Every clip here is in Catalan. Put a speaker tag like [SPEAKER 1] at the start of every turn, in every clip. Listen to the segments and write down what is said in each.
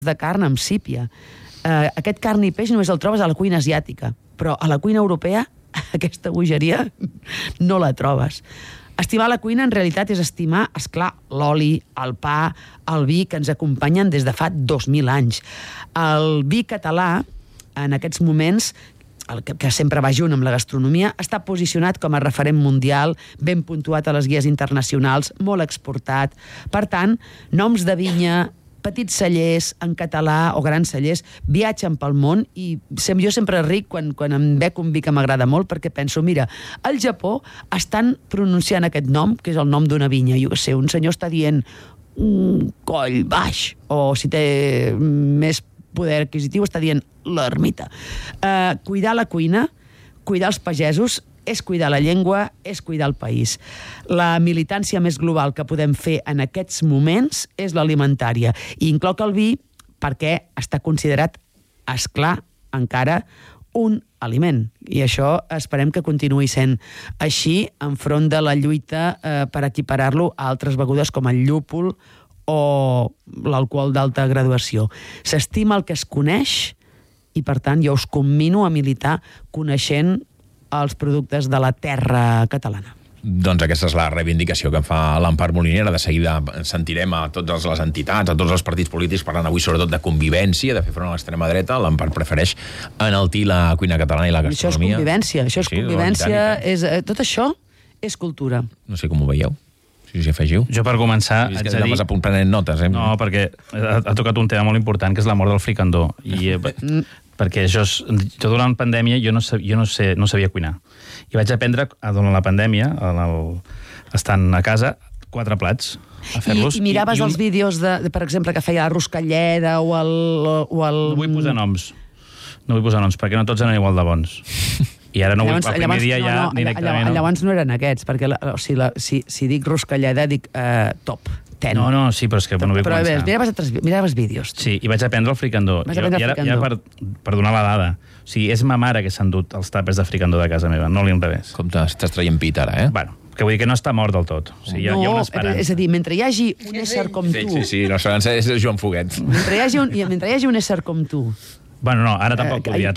[SPEAKER 1] de carn amb sípia. Aquest carn i peix només el trobes a la cuina asiàtica, però a la cuina europea aquesta bogeria no la trobes. Estimar la cuina en realitat és estimar, esclar, l'oli, el pa, el vi que ens acompanyen des de fa 2.000 anys. El vi català, en aquests moments, el que sempre va junt amb la gastronomia, està posicionat com a referent mundial, ben puntuat a les guies internacionals, molt exportat. Per tant, noms de vinya, petits cellers en català o grans cellers viatgen pel món i jo sempre ric quan em bec un vi que m'agrada molt perquè penso, mira, al Japó estan pronunciant aquest nom, que és el nom d'una vinya, jo què sé, un senyor està dient un coll baix, o si té més poder adquisitiu està dient l'ermita. Cuidar la cuina, cuidar els pagesos, és cuidar la llengua, és cuidar el país. La militància més global que podem fer en aquests moments és l'alimentària. I incloc el vi perquè està considerat, esclar, encara un aliment. I això esperem que continuï sent així enfront de la lluita per equiparar-lo a altres begudes com el llúpol o l'alcohol d'alta graduació. S'estima el que es coneix i, per tant, jo us commino a militar coneixent els productes de la terra catalana.
[SPEAKER 2] Doncs aquesta és la reivindicació que en fa l'Empar Molinera. De seguida sentirem a totes les entitats, a tots els partits polítics parlant avui sobretot de convivència, de fer front a l'extrema dreta. L'Empar prefereix enaltir la cuina catalana i la gastronomia.
[SPEAKER 1] Això és convivència, tot això és cultura.
[SPEAKER 2] No sé com ho veieu. Si afegiu.
[SPEAKER 3] Jo, per començar,
[SPEAKER 2] haig de dir... prenent notes,
[SPEAKER 3] No, perquè ha tocat un tema molt important, que és la mort del fricandó. I perquè jo durant la pandèmia jo no sabia cuinar. I vaig aprendre, durant la pandèmia, estant a casa, 4 plats a fer-los.
[SPEAKER 1] I miraves els vídeos, per exemple, que feia la Ruscalleda o el...
[SPEAKER 3] No vull posar noms. No vull posar noms, perquè no tots eren igual de bons. I ara no vull... El primer dia ja directament...
[SPEAKER 1] Llavors no eren aquests, perquè si dic Ruscalleda dic top.
[SPEAKER 3] No, sí, però és que no vull començar.
[SPEAKER 1] Però miraves vídeos.
[SPEAKER 3] Sí, i vaig aprendre el fricandó. Ja per donar la dada. O sigui, és ma mare que s'ha endut els tàpers de fricandó de casa meva, no l'inrevés.
[SPEAKER 2] Compte, estàs traient pit ara,
[SPEAKER 3] Bueno, que vull dir que no està mort del tot. O sigui, hi ha una esperança.
[SPEAKER 1] És a dir, mentre hi hagi un ésser com tu...
[SPEAKER 2] Sí, l'esperança és Joan Foguet.
[SPEAKER 1] Mentre hi hagi un ésser com tu...
[SPEAKER 3] Bueno, no, ara tampoc podria,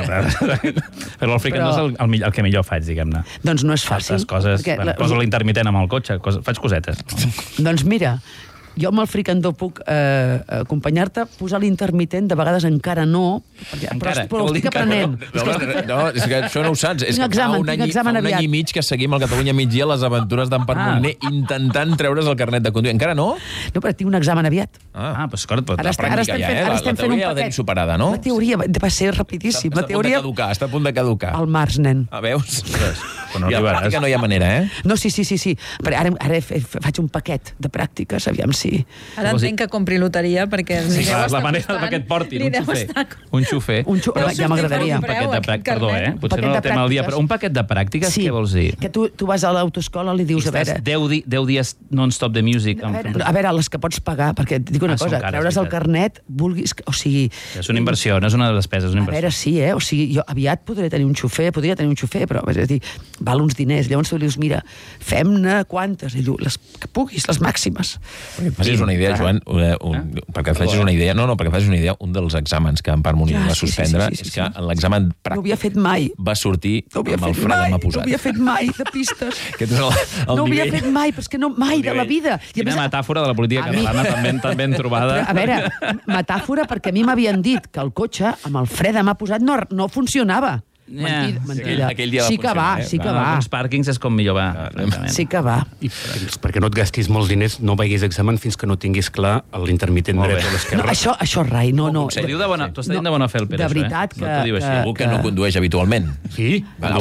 [SPEAKER 3] però el fricandó és el que millor faig, diguem-ne.
[SPEAKER 1] Doncs no és fàcil.
[SPEAKER 3] Altres coses, poso l'intermitent amb el cotxe, faig cosetes.
[SPEAKER 1] Doncs mira, jo amb el fricandó puc acompanyar-te, posar l'intermitent, de vegades encara no, però ho estic aprenent.
[SPEAKER 2] No, és que això no ho saps. És que fa un any i mig que seguim al Catalunya Migdia les aventures d'Empar Moliner intentant treure's el carnet de conduir. Encara no?
[SPEAKER 1] No, però tinc un examen aviat.
[SPEAKER 3] Però escolta,
[SPEAKER 2] la pràctica ja, la teoria la tenim superada, no?
[SPEAKER 1] La teoria va ser rapidíssim.
[SPEAKER 2] Està a punt de caducar.
[SPEAKER 1] Al març, nen.
[SPEAKER 2] Veus? I a la pràctica no hi ha manera,
[SPEAKER 1] No, sí. Ara faig un paquet de pràctiques, aviam si...
[SPEAKER 4] Ara entenc que compri loteria perquè...
[SPEAKER 3] Sí, la manera que et portin, un xofer.
[SPEAKER 1] Ja m'agradaria.
[SPEAKER 3] Un paquet de pràctiques, perdó, potser no el tema del dia, però un paquet de pràctiques, què vols dir?
[SPEAKER 1] Que tu vas a l'autoescola i li dius, a veure...
[SPEAKER 3] 10 dies non-stop de music.
[SPEAKER 1] A veure, les que pots pagar, perquè et dic una cosa, treure's el carnet, vulguis... O sigui...
[SPEAKER 3] És una inversió, no és una despesa, és una inversió.
[SPEAKER 1] A veure, sí, o sigui, jo aviat podria tenir un xofer, però, és a dir, val uns diners. Llavors tu li dius, mira, fem-ne quantes? I diu, les que puguis, les màximes.
[SPEAKER 2] Facis una idea, Joan, perquè et facis una idea, perquè facis una idea, un dels exàmens que Empar Moliner va suspendre és que en l'examen pràctic
[SPEAKER 1] no havia fet mai.
[SPEAKER 2] Va sortir amb el fre de mà posat.
[SPEAKER 1] No havia fet mai, de pistes.
[SPEAKER 2] No
[SPEAKER 1] havia fet mai, però és que no, mai de la vida.
[SPEAKER 3] Quina metàfora de la política catalana tan ben trobada.
[SPEAKER 1] A veure, metàfora perquè a mi m'havien dit que el cotxe amb el fre de mà posat no funcionava. Mentida. Sí que va.
[SPEAKER 3] Els pàrquings és com millor va.
[SPEAKER 1] Sí que va.
[SPEAKER 5] I perquè no et gastis molts diners, no vegis examen fins que no tinguis clar l'intermitent dret o l'esquerra.
[SPEAKER 1] Això rai, no.
[SPEAKER 3] T'ho està dient de bona fe, el Pere.
[SPEAKER 1] De veritat que...
[SPEAKER 2] Algú que no condueix habitualment.
[SPEAKER 5] Sí.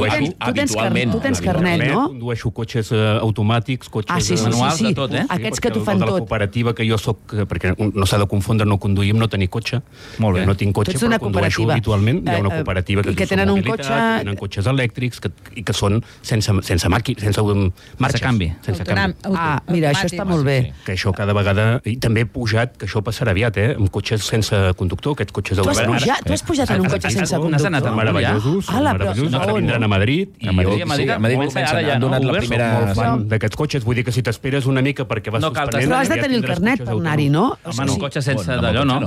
[SPEAKER 1] Tu tens carnet, no?
[SPEAKER 5] Condueixo cotxes automàtics, cotxes
[SPEAKER 3] manuals, de tot,
[SPEAKER 1] Aquests que t'ho fan tot.
[SPEAKER 5] De la cooperativa que jo soc, perquè no s'ha de confondre no conduir amb no tenir cotxe.
[SPEAKER 3] Molt bé.
[SPEAKER 5] No tinc cotxe, però condueixo habitualment. Hi ha una cooperativa que
[SPEAKER 1] tenen un cotxe...
[SPEAKER 5] tenen cotxes elèctrics i que són sense marxes.
[SPEAKER 3] Sense canvi.
[SPEAKER 1] Mira, això està molt bé.
[SPEAKER 5] Que això cada vegada... I també he pujat, que això passarà aviat, amb cotxes sense conductor, aquests cotxes
[SPEAKER 1] Tu has pujat en un cotxe sense conductor?
[SPEAKER 3] Has anat
[SPEAKER 5] meravellosos, que vindran a Madrid.
[SPEAKER 3] A Madrid ara
[SPEAKER 5] donat la primera... D'aquests cotxes, vull dir que si t'esperes una mica perquè vas suspenent...
[SPEAKER 1] Però has de tenir el carnet per anar-hi, no?
[SPEAKER 3] Home, en un cotxe sense d'allò, no.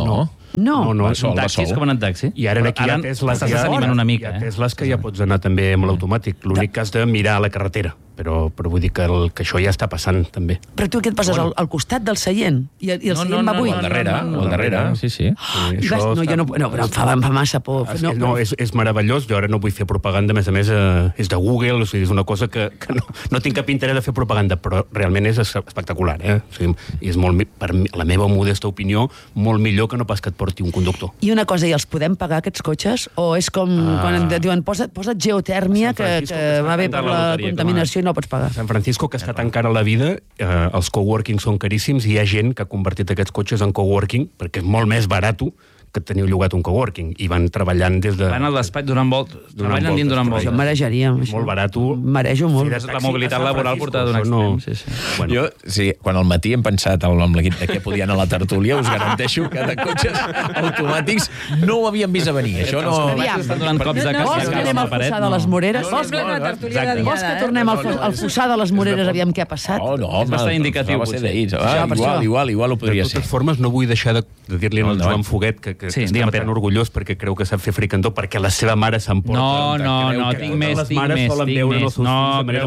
[SPEAKER 1] No.
[SPEAKER 5] No,
[SPEAKER 2] Va sol,
[SPEAKER 3] Un taxi és com anar en taxi.
[SPEAKER 5] I ara aquí hi ha Tesles,
[SPEAKER 3] Estàs desanimant una mica,
[SPEAKER 5] hi ha Tesles que ja pots anar també amb l'automàtic. L'únic que has de mirar a la carretera. Però vull dir que això ja està passant, també.
[SPEAKER 1] Però tu què et poses, al costat del seient? I el seient va buit?
[SPEAKER 2] Al darrere, sí.
[SPEAKER 1] No, però em fa massa por.
[SPEAKER 5] No, és meravellós. Jo ara no vull fer propaganda, a més, és de Google, o sigui, és una cosa que no tinc cap interès de fer propaganda, però realment és espectacular, eh? O sigui, és molt, per la meva modesta opinió, molt millor que no pas que et porti un conductor.
[SPEAKER 1] I una cosa, i els podem pagar, aquests cotxes? O és com quan et diuen, posa't geotèrmia, que va bé per la contaminació i no pots pagar?
[SPEAKER 5] San Francisco, que està tan cara la vida, els coworking són caríssims i hi ha gent que ha convertit aquests cotxes en coworking perquè és molt més barat que teniu llogat un coworking, i van treballant des de...
[SPEAKER 3] Van al despatx donant voltes. Treballen dins donant voltes.
[SPEAKER 1] Això em marejaria.
[SPEAKER 5] Molt barat.
[SPEAKER 1] Marejo molt.
[SPEAKER 3] La mobilitat laboral portada d'un extrem.
[SPEAKER 2] Jo, quan al matí hem pensat amb l'equip de què podia anar a la tertúlia, us garanteixo que de cotxes automàtics no ho havíem vist a venir. Això no...
[SPEAKER 3] Estan donant cops de cap.
[SPEAKER 1] Vols que anem al Fossar de les Moreres? Vols que tornem al Fossar de les Moreres, aviam què ha passat?
[SPEAKER 2] No,
[SPEAKER 3] és bastant indicatiu, potser.
[SPEAKER 2] Igual ho podria ser.
[SPEAKER 5] De totes formes, no vull deixar de dir-li al Joan Foguet que està tan orgullós perquè creu que sap fer fricandó, perquè la seva mare s'emporta.
[SPEAKER 3] No, tinc més.
[SPEAKER 5] No,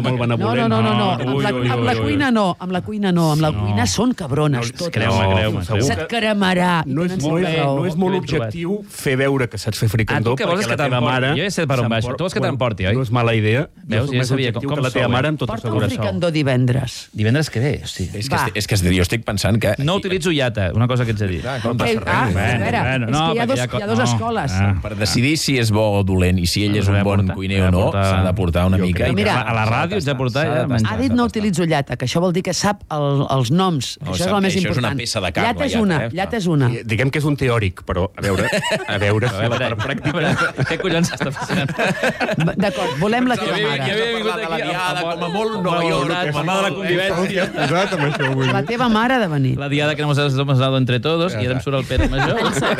[SPEAKER 1] amb la cuina no, amb la cuina són cabrones totes.
[SPEAKER 3] Creu-me.
[SPEAKER 1] Se't cremarà.
[SPEAKER 5] No és molt objectiu fer veure que saps fer fricandó, perquè la teva mare...
[SPEAKER 3] Jo ja sé per on baix. Tu vols que t'emporti, oi?
[SPEAKER 5] No és mala idea.
[SPEAKER 3] Veus? Ja sabia com
[SPEAKER 5] que la teva mare amb tota
[SPEAKER 1] seguretat.
[SPEAKER 5] seguretat.
[SPEAKER 1] Porta un fricandó divendres.
[SPEAKER 3] Divendres que ve, hosti.
[SPEAKER 2] És que jo estic pensant que...
[SPEAKER 3] No utilitzo Iata, una cosa que ets a dir.
[SPEAKER 1] A veure, és que hi ha dues escoles.
[SPEAKER 2] Per decidir si és bo o dolent i si ell és un bon cuiner o no, s'ha de portar una mica.
[SPEAKER 3] A la ràdio ets de portar...
[SPEAKER 1] Ha dit no utilitzo llata, que això vol dir que sap els noms. Això és el més important.
[SPEAKER 2] Això és una peça de carn.
[SPEAKER 1] Llata és una.
[SPEAKER 5] Diguem que és un teòric, però a veure si la part pràctica...
[SPEAKER 3] Què collons està fascinant?
[SPEAKER 1] D'acord, volem la teva mare.
[SPEAKER 2] Ja havia vingut aquí, com a molt Nova York,
[SPEAKER 3] com a de la convivència.
[SPEAKER 1] La teva mare ha de venir.
[SPEAKER 3] La diada que hemos dado entre todos, i ara em surt el Pere Major.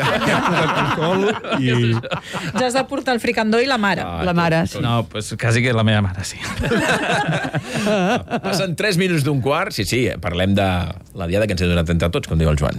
[SPEAKER 4] Ja has de portar el fricandó i la mare.
[SPEAKER 1] La mare, sí.
[SPEAKER 3] No, pues quasi que la meva mare, sí.
[SPEAKER 2] Passen 3 minuts d'un quart. Sí, parlem de la diada que ens he donat entre tots, com diu el Joan.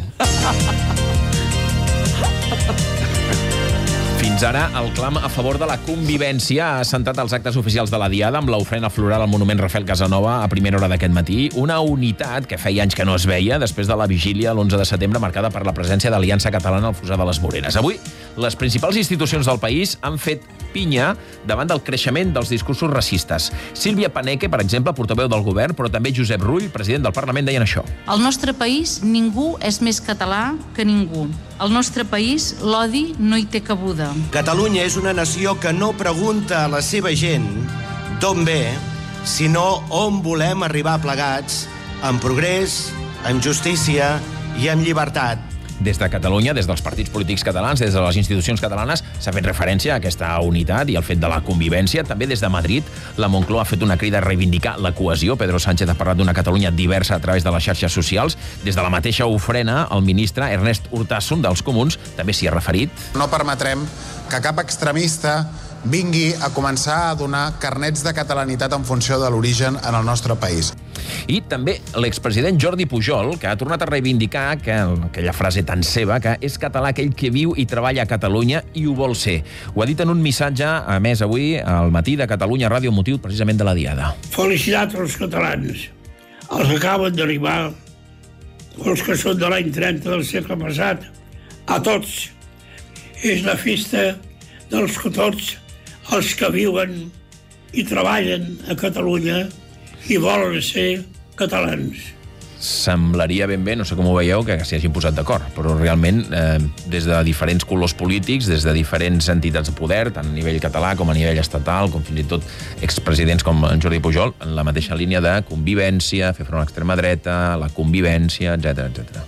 [SPEAKER 2] Fins ara, el clam a favor de la convivència ha assentat els actes oficials de la Diada amb l'ofrena floral al monument Rafael Casanova a primera hora d'aquest matí. Una unitat que feia anys que no es veia després de la vigília l'11 de setembre marcada per la presència d'Aliança Catalana al Fossar de les Moreres. Avui, les principals institucions del país han fet pinya davant del creixement dels discursos racistes. Sílvia Paneque, per exemple, portaveu del govern, però també Josep Rull, president del Parlament, deien això.
[SPEAKER 6] Al nostre país ningú és més català que ningú. Al nostre país l'odi no hi té cabuda.
[SPEAKER 7] Catalunya és una nació que no pregunta a la seva gent d'on ve, sinó on volem arribar plegats, amb progrés, amb justícia i amb llibertat.
[SPEAKER 2] Des de Catalunya, des dels partits polítics catalans, des de les institucions catalanes, s'ha fet referència a aquesta unitat i al fet de la convivència. També des de Madrid, la Moncloa ha fet una crida a reivindicar la cohesió. Pedro Sánchez ha parlat d'una Catalunya diversa a través de les xarxes socials. Des de la mateixa ofrena, el ministre Ernest Urtasun, dels Comuns, també s'hi ha referit.
[SPEAKER 8] No permetrem que cap extremista vingui a començar a donar carnets de catalanitat en funció de l'origen en el nostre país.
[SPEAKER 2] I també l'expresident Jordi Pujol, que ha tornat a reivindicar aquella frase tan seva, que és català aquell que viu i treballa a Catalunya i ho vol ser. Ho ha dit en un missatge, a més, avui, al matí de Catalunya Ràdio, motiu precisament de la Diada.
[SPEAKER 9] Felicitats als catalans, els que acaben d'arribar, els que són de l'any 30 del segle passat, a tots. És la festa dels que tots els que viuen i treballen a Catalunya i volen ser catalans.
[SPEAKER 2] Semblaria ben bé, no sé com ho veieu, que s'hi hagin posat d'acord, però realment des de diferents colors polítics, des de diferents entitats de poder, tant a nivell català com a nivell estatal, com fins i tot expresidents com Jordi Pujol, en la mateixa línia de convivència, fer front a l'extrema dreta, la convivència, etc.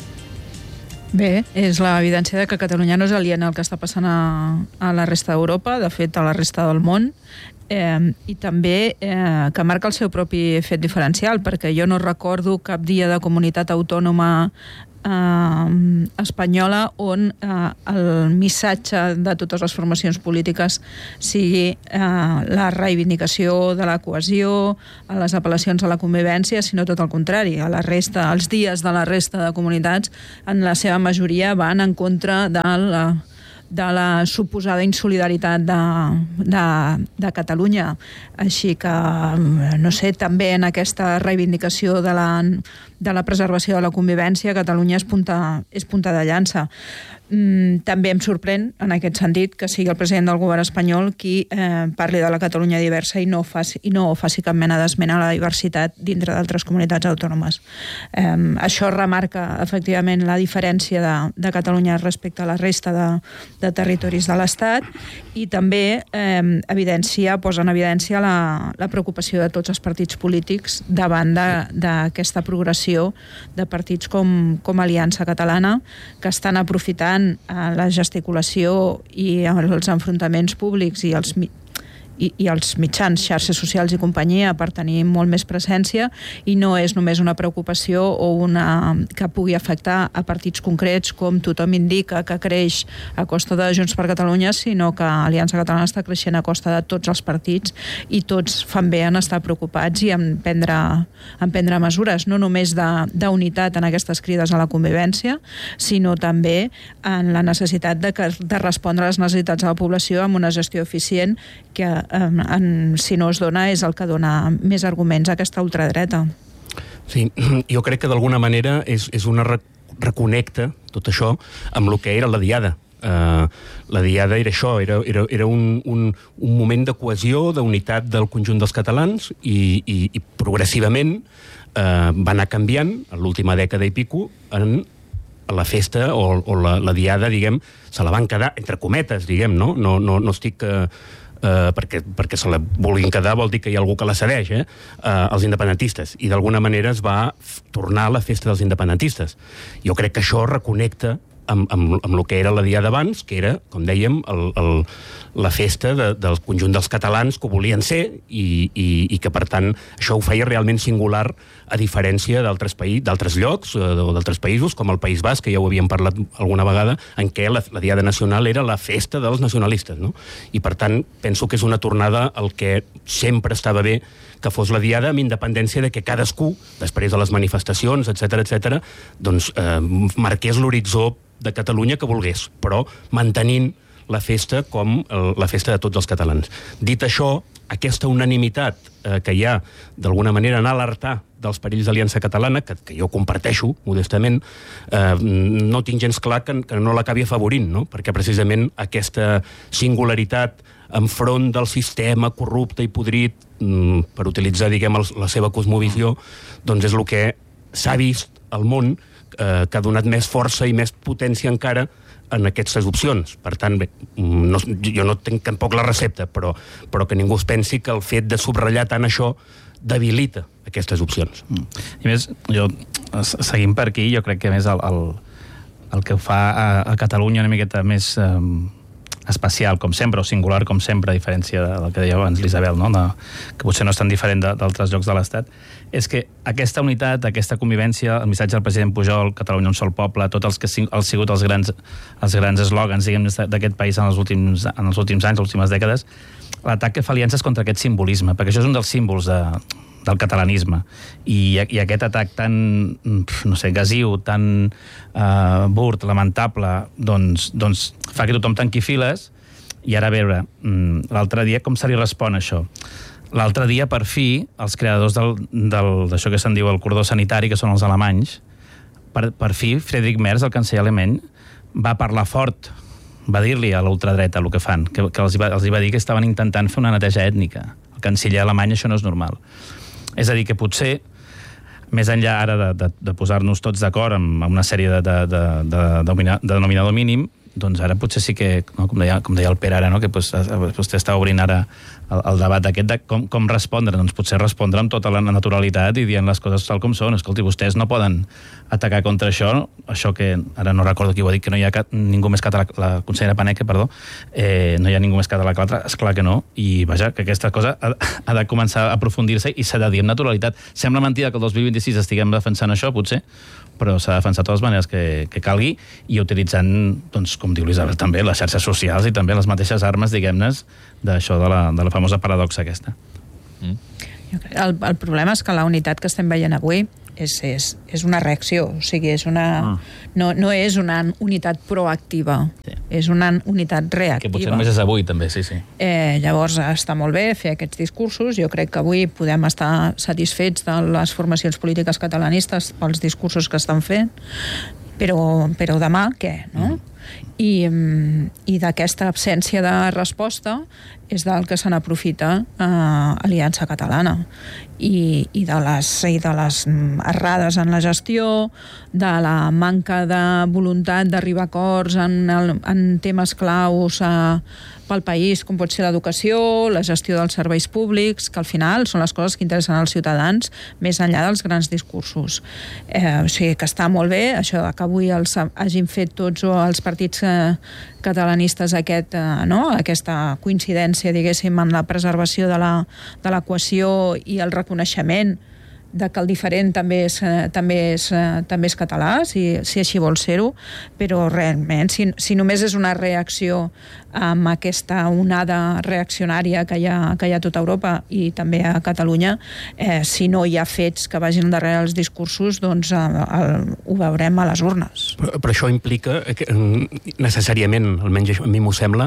[SPEAKER 4] Bé, és l'evidència de que Catalunya no és aliena al que està passant a la resta d'Europa, de fet, a la resta del món, i també que marca el seu propi fet diferencial, perquè jo no recordo cap dia de comunitat autònoma espanyola on el missatge de totes les formacions polítiques sigui la reivindicació de la cohesió, a les apel·lacions a la convivència, sinó tot el contrari. A la resta, els dies de la resta de comunitats, en la seva majoria van en contra de la suposada insolidaritat de Catalunya. Així que, no sé, també en aquesta reivindicació de la preservació de la convivència, Catalunya és punta de llança. També em sorprèn, en aquest sentit, que sigui el president del govern espanyol qui parli de la Catalunya diversa i no faci cap mena d'esmena a la diversitat dintre d'altres comunitats autònomes. Això remarca, efectivament, la diferència de Catalunya respecte a la resta de territoris de l'Estat i també posa en evidència la preocupació de tots els partits polítics davant d'aquesta progressió de partits com Aliança Catalana, que estan aprofitant la gesticulació i els enfrontaments públics i els mitjans, xarxes socials i companyia per tenir molt més presència, i no és només una preocupació que pugui afectar a partits concrets, com tothom indica que creix a costa de Junts per Catalunya, sinó que Aliança Catalana està creixent a costa de tots els partits i tots fan bé en estar preocupats i en prendre mesures, no només d'unitat en aquestes crides a la convivència, sinó també en la necessitat de respondre a les necessitats de la població amb una gestió eficient que si no es dona és el que dona més arguments a aquesta ultradreta.
[SPEAKER 5] Sí, jo crec que d'alguna manera és una reconnecta tot això amb el que era la Diada. La Diada era això, era un moment de cohesió, d'unitat del conjunt dels catalans i progressivament va anar canviant, en l'última dècada i pico, en la festa o la Diada, diguem, se la van quedar, entre cometes, diguem, no? No estic... perquè se la vulguin quedar vol dir que hi ha algú que la cedeix, els independentistes, i d'alguna manera es va tornar a la festa dels independentistes. Jo crec que això reconnecta amb el que era la Diada d'abans, que era, com dèiem, la festa del conjunt dels catalans que ho volien ser i que, per tant, això ho feia realment singular a diferència d'altres llocs o d'altres països, com el País Basc, que ja ho havíem parlat alguna vegada, en què la Diada Nacional era la festa dels nacionalistes, no? I, per tant, penso que és una tornada al que sempre estava bé que fos la Diada, amb independència de que cadascú, després de les manifestacions, etc., doncs marqués l'horitzó de Catalunya que volgués, però mantenint la festa com la festa de tots els catalans. Dit això, aquesta unanimitat que hi ha, d'alguna manera, en alertar dels perills d'Aliança Catalana, que jo comparteixo, modestament, no tinc gens clar que no l'acabi afavorint, no? Perquè precisament aquesta singularitat enfront del sistema corrupte i podrit, per utilitzar, diguem, la seva cosmovisió, doncs és el que s'ha vist al món, que ha donat més força i més potència encara en aquestes opcions. Per tant, bé, jo no tinc tampoc la recepta, però que ningú es pensi que el fet de subratllar tant això debilita aquestes opcions.
[SPEAKER 3] I més, seguim per aquí, jo crec que més el que ho fa a Catalunya una miqueta més especial, com sempre, o singular, com sempre, a diferència del que deia abans l'Isabel, no? Que potser no és tan diferent d'altres llocs de l'Estat, és que aquesta unitat, aquesta convivència, el missatge del president Pujol, Catalunya un sol poble, tots els que han sigut els grans eslògans, diguem, d'aquest país en els últims anys, les últimes dècades, l'atac que fa aliances contra aquest simbolisme, perquè això és un dels símbols del catalanisme. I aquest atac tan, no sé, gasiu, tan burt, lamentable, doncs fa que tothom tanqui files. I ara, a veure, l'altre dia com se li respon això? L'altre dia, per fi, els creadors d'això que se'n diu el cordó sanitari, que són els alemanys, per fi, Friedrich Merz, el canceller alemany, va parlar fort, va dir-li a l'ultradreta el que fan, que els va dir que estaven intentant fer una neteja ètnica. El canceller alemany, això no és normal. És a dir, que potser, més enllà ara de posar-nos tots d'acord amb una sèrie de denominador mínim, doncs ara potser sí que, no, com deia el Pere ara, no? Que vostè està obrint ara el debat aquest de com respondre. Doncs potser respondre amb tota la naturalitat i dient les coses tal com són. Escolti, vostès no poden atacar contra això que ara no recordo qui ho ha dit, que no hi ha ningú més català, la consellera Paneque, perdó, no hi ha ningú més català que l'altre, esclar que no, i vaja, que aquesta cosa ha de començar a aprofundir-se i s'ha de dir amb naturalitat. Sembla mentida que el 2026 estiguem defensant això, potser, però s'ha de defensar de totes les maneres que calgui i utilitzant, doncs, com diu l'Isabel també, les xarxes socials i també les mateixes armes, diguem-ne, d'això de la famosa paradoxa aquesta.
[SPEAKER 4] El problema és que la unitat que estem veient avui és una reacció, o sigui, no és una unitat proactiva, és una unitat reactiva.
[SPEAKER 3] Que potser només és avui, també, sí.
[SPEAKER 4] Llavors, està molt bé fer aquests discursos. Jo crec que avui podem estar satisfets de les formacions polítiques catalanistes pels discursos que estan fent, però demà què, no? I d'aquesta absència de resposta és del que se n'aprofita Aliança Catalana i de les errades en la gestió, de la manca de voluntat d'arribar a acords en temes claus pel país, com pot ser l'educació, la gestió dels serveis públics, que al final són les coses que interessen als ciutadans més enllà dels grans discursos. O sigui que està molt bé això que avui hagin fet tots els partits catalanistes aquesta coincidència, diguéssim, en la preservació de la cohesió i el reconeixement de que el diferent també és català, si així vol ser-ho, però realment, si només és una reacció amb aquesta onada reaccionària que hi ha a tota Europa i també a Catalunya, si no hi ha fets que vagin darrere els discursos, doncs ho veurem a les urnes.
[SPEAKER 5] Però això implica necessàriament, almenys a mi m'ho sembla,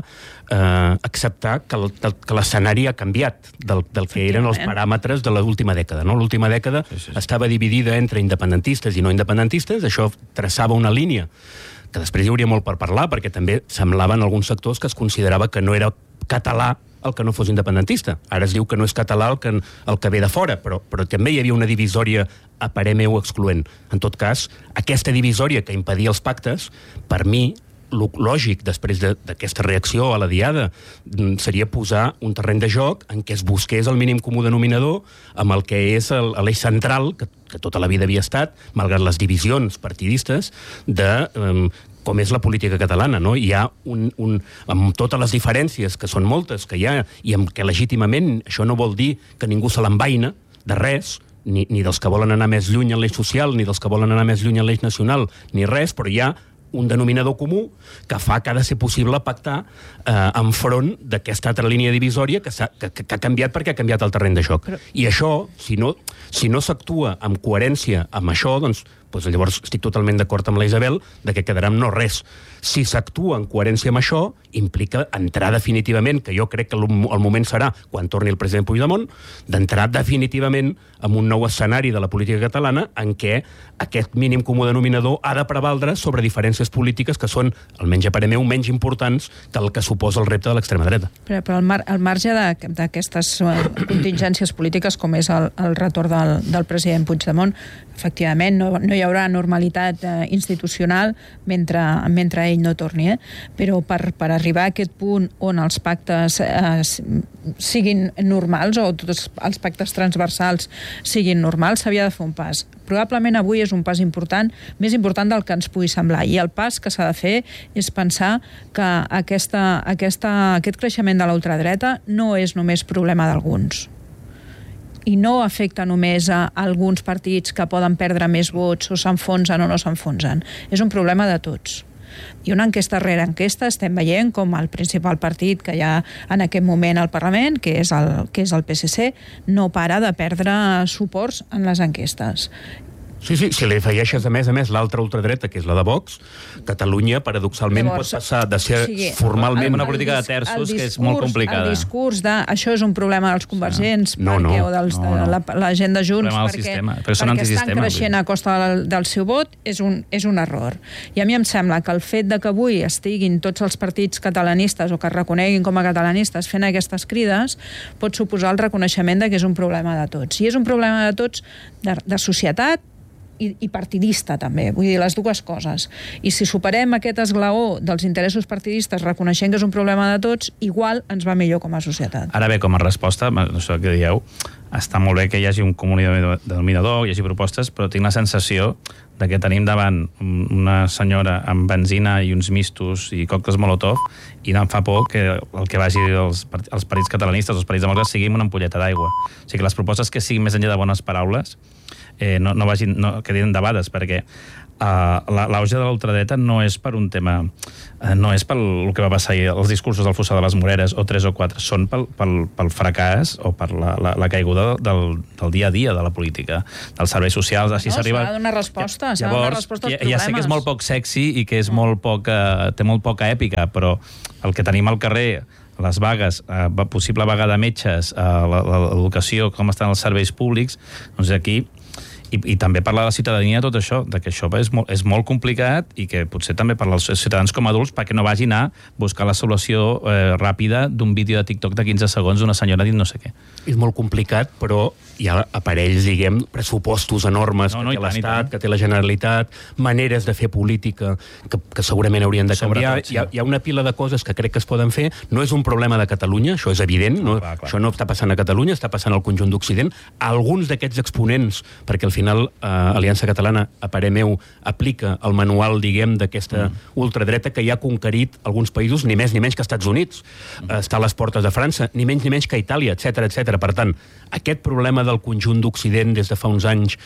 [SPEAKER 5] acceptar que l'escenari ha canviat del que eren els paràmetres de l'última dècada. L'última dècada estava dividida entre independentistes i no independentistes, això traçava una línia que després hi hauria molt per parlar, perquè també semblaven alguns sectors que es considerava que no era català el que no fos independentista. Ara es diu que no és català el que ve de fora, però també hi havia una divisòria a parer meu excloent. En tot cas, aquesta divisòria que impedia els pactes, per mi, lògic, després d'aquesta reacció a la diada, seria posar un terreny de joc en què es busqués el mínim comú denominador amb el que és l'eix central, que tota la vida havia estat, malgrat les divisions partidistes, de com és la política catalana. Hi ha amb totes les diferències, que són moltes, que hi ha, i amb què legítimament això no vol dir que ningú se l'envaina de res, ni dels que volen anar més lluny en l'eix social, ni dels que volen anar més lluny en l'eix nacional, ni res, però hi ha un denominador comú que fa que ha de ser possible pactar enfront d'aquesta altra línia divisòria que ha canviat perquè ha canviat el terreny de joc. I això, si no s'actua amb coherència amb això, doncs llavors estic totalment d'acord amb la Isabel de que quedarà amb no res. Si s'actua en coherència amb això, implica entrar definitivament, que jo crec que el moment serà quan torni el president Puigdemont, d'entrar definitivament en un nou escenari de la política catalana en què aquest mínim comú denominador ha de prevaldre sobre diferències polítiques que són, almenys a parer meu, menys importants que el que suposa el repte de l'extrema dreta.
[SPEAKER 4] Però al marge d'aquestes contingències polítiques, com és el retorn del president Puigdemont, efectivament no hi haurà normalitat institucional mentre ell no torni, però per arribar a aquest punt on els pactes siguin normals, o tots els pactes transversals siguin normals, s'havia de fer un pas. Probablement avui és un pas important, més important del que ens pugui semblar, i el pas que s'ha de fer és pensar que aquest creixement de la ultradreta no és només problema d'alguns, i no afecta només a alguns partits que poden perdre més vots o s'enfonsen o no s'enfonsen. És un problema de tots. I una enquesta rere enquesta estem veient com el principal partit que hi ha en aquest moment al Parlament, que és el PSC, no para de perdre suports en les enquestes.
[SPEAKER 5] Sí, si li afegeixes a més l'altra ultradreta, que és la de Vox, Catalunya, paradoxalment, pot passar de ser formalment
[SPEAKER 3] una política de terços que és molt complicada.
[SPEAKER 4] El discurs de això és un problema dels convergents o de la gent de Junts perquè estan creixent a costa del seu vot, és un error. I a mi em sembla que el fet de que avui estiguin tots els partits catalanistes o que es reconeguin com a catalanistes fent aquestes crides pot suposar el reconeixement de que és un problema de tots. I és un problema de tots de societat i partidista també, vull dir, les dues coses. I si superem aquest esglaó dels interessos partidistes reconeixent que és un problema de tots, igual ens va millor com a societat.
[SPEAKER 3] Ara bé, com a resposta, no sé què dieu, està molt bé que hi hagi un comú denominador, hi hagi propostes, però tinc la sensació de que tenim davant una senyora amb benzina i uns mistos i còctels Molotov, i em fa por que el que vagi els partits catalanistes, els partits demòcrates, sigui una ampolleta d'aigua. O sigui, que les propostes que siguin més enllà de bones paraules no quedin debades, perquè l'auge de l'ultradreta no és per un tema... no és pel que va passar ahir, els discursos del Fossar de les Moreres, o 3 o 4, són pel fracàs o per la caiguda del dia a dia de la política, dels serveis socials. Així s'arriba...
[SPEAKER 4] S'ha de donar resposta, s'ha de donar resposta als
[SPEAKER 3] problemes. Ja sé que és molt poc sexy i que és té molt poca èpica, però el que tenim al carrer, les vagues, possible vaga de metges, l'educació, com estan els serveis públics, doncs aquí... I també parlar de la ciutadania tot això, que això és molt complicat i que potser també parlar als ciutadans com a adults perquè no vagin a buscar la solució ràpida d'un vídeo de TikTok de 15 segons d'una senyora dient no sé què.
[SPEAKER 5] És molt complicat, però hi ha aparells, diguem, pressupostos enormes que té l'Estat, que té la Generalitat, maneres de fer política que segurament haurien de canviar. Hi ha una pila de coses que crec que es poden fer. No és un problema de Catalunya, això és evident. Això no està passant a Catalunya, està passant al conjunt d'Occident. Alguns d'aquests exponents, perquè al final Aliança Catalana, a parer meu, aplica el manual, diguem, d'aquesta ultradreta que ja ha conquerit alguns països, ni més ni menys que Estats Units. Està a les portes de França, ni menys ni menys que Itàlia, etc etc. Per tant, aquest problema del conjunt d'Occident des de fa uns anys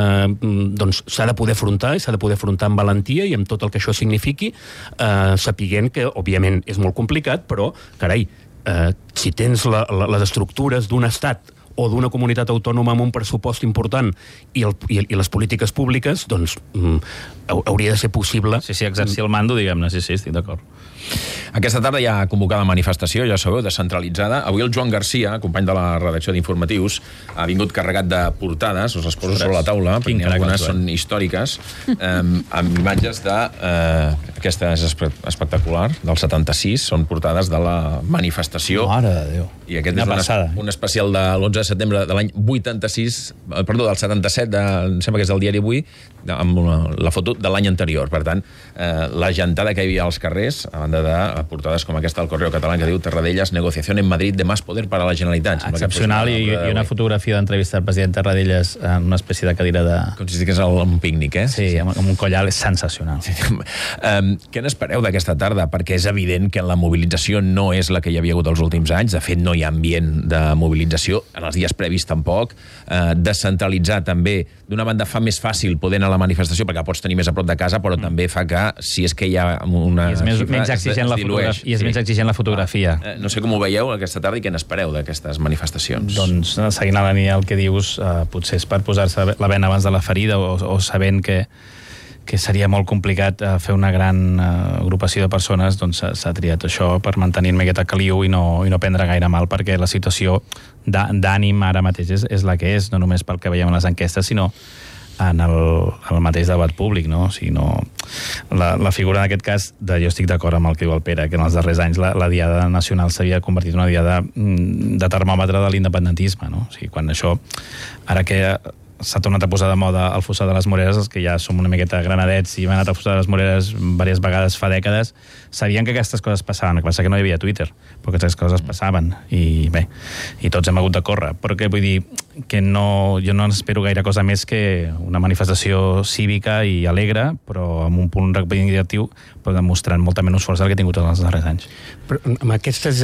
[SPEAKER 5] doncs s'ha de poder afrontar, i s'ha de poder afrontar amb valentia i amb tot el que això signifiqui, sapiguent que, òbviament, és molt complicat, però, carai, si tens les estructures d'un estat o d'una comunitat autònoma amb un pressupost important i les polítiques públiques, doncs hauria de ser possible...
[SPEAKER 3] Sí, exercir el mando, diguem-ne, sí, estic d'acord.
[SPEAKER 2] Aquesta tarda hi ha convocada manifestació, ja sabeu, descentralitzada. Avui el Joan Garcia, company de la redacció d'Informatius, ha vingut carregat de portades, us les poso sobre la taula, perquè algunes són històriques, amb imatges de... Aquesta és espectacular, del 76, són portades de la manifestació.
[SPEAKER 3] Mare de Déu.
[SPEAKER 2] I aquest és un especial de l'11 de setembre de l'any 86, perdó, del 77, em sembla que és del diari Avui, amb la foto de l'any anterior. Per tant, la gentada que hi havia als carrers, a banda de portades com aquesta del Correo Català, que diu Tarradellas, negociación en Madrid de más poder para la Generalitat.
[SPEAKER 3] Excepcional, i una fotografia d'entrevista del president Tarradellas en una espècie de cadira de...
[SPEAKER 2] Com si digués un pícnic, eh?
[SPEAKER 3] Sí, amb un collal sensacional.
[SPEAKER 2] Sí. Què n'espereu d'aquesta tarda? Perquè és evident que la mobilització no és la que hi havia hagut els últims anys. De fet, no hi ha ambient de mobilització. En els dies previs tampoc. Descentralitzar també, d'una banda, fa més fàcil poder anar a la manifestació perquè pots tenir més a prop de casa, però també fa que, si és que hi ha una...
[SPEAKER 3] I és menys exigent la fotografia.
[SPEAKER 2] No sé com ho veieu aquesta tarda i què n'espereu d'aquestes manifestacions.
[SPEAKER 3] Doncs, seguint a la línia el que dius, potser és per posar-se la bena abans de la ferida o sabent que seria molt complicat fer una gran agrupació de persones, doncs s'ha triat això per mantenir una miqueta caliu i no prendre gaire mal, perquè la situació d'ànim ara mateix és la que és, no només pel que veiem en les enquestes, sinó en el mateix debat públic, no? O sigui, la figura en aquest cas, jo estic d'acord amb el que diu el Pere, que en els darrers anys la diada nacional s'havia convertit en una diada de termòmetre de l'independentisme, no? O sigui, quan això, ara que s'ha tornat a posar de moda el Fossar de les Moreres, els que ja som una miqueta granadets i hem anat al Fossar de les Moreres diverses vegades fa dècades, sabien que aquestes coses passaven, el que passa que no hi havia Twitter, però aquestes coses passaven, i bé, i tots hem hagut de córrer, però que vull dir que jo no espero gaire cosa més que una manifestació cívica i alegre, però amb un punt reivindicatiu, però demostrant molta menys força del que he tingut en els darrers anys.
[SPEAKER 5] Però amb aquestes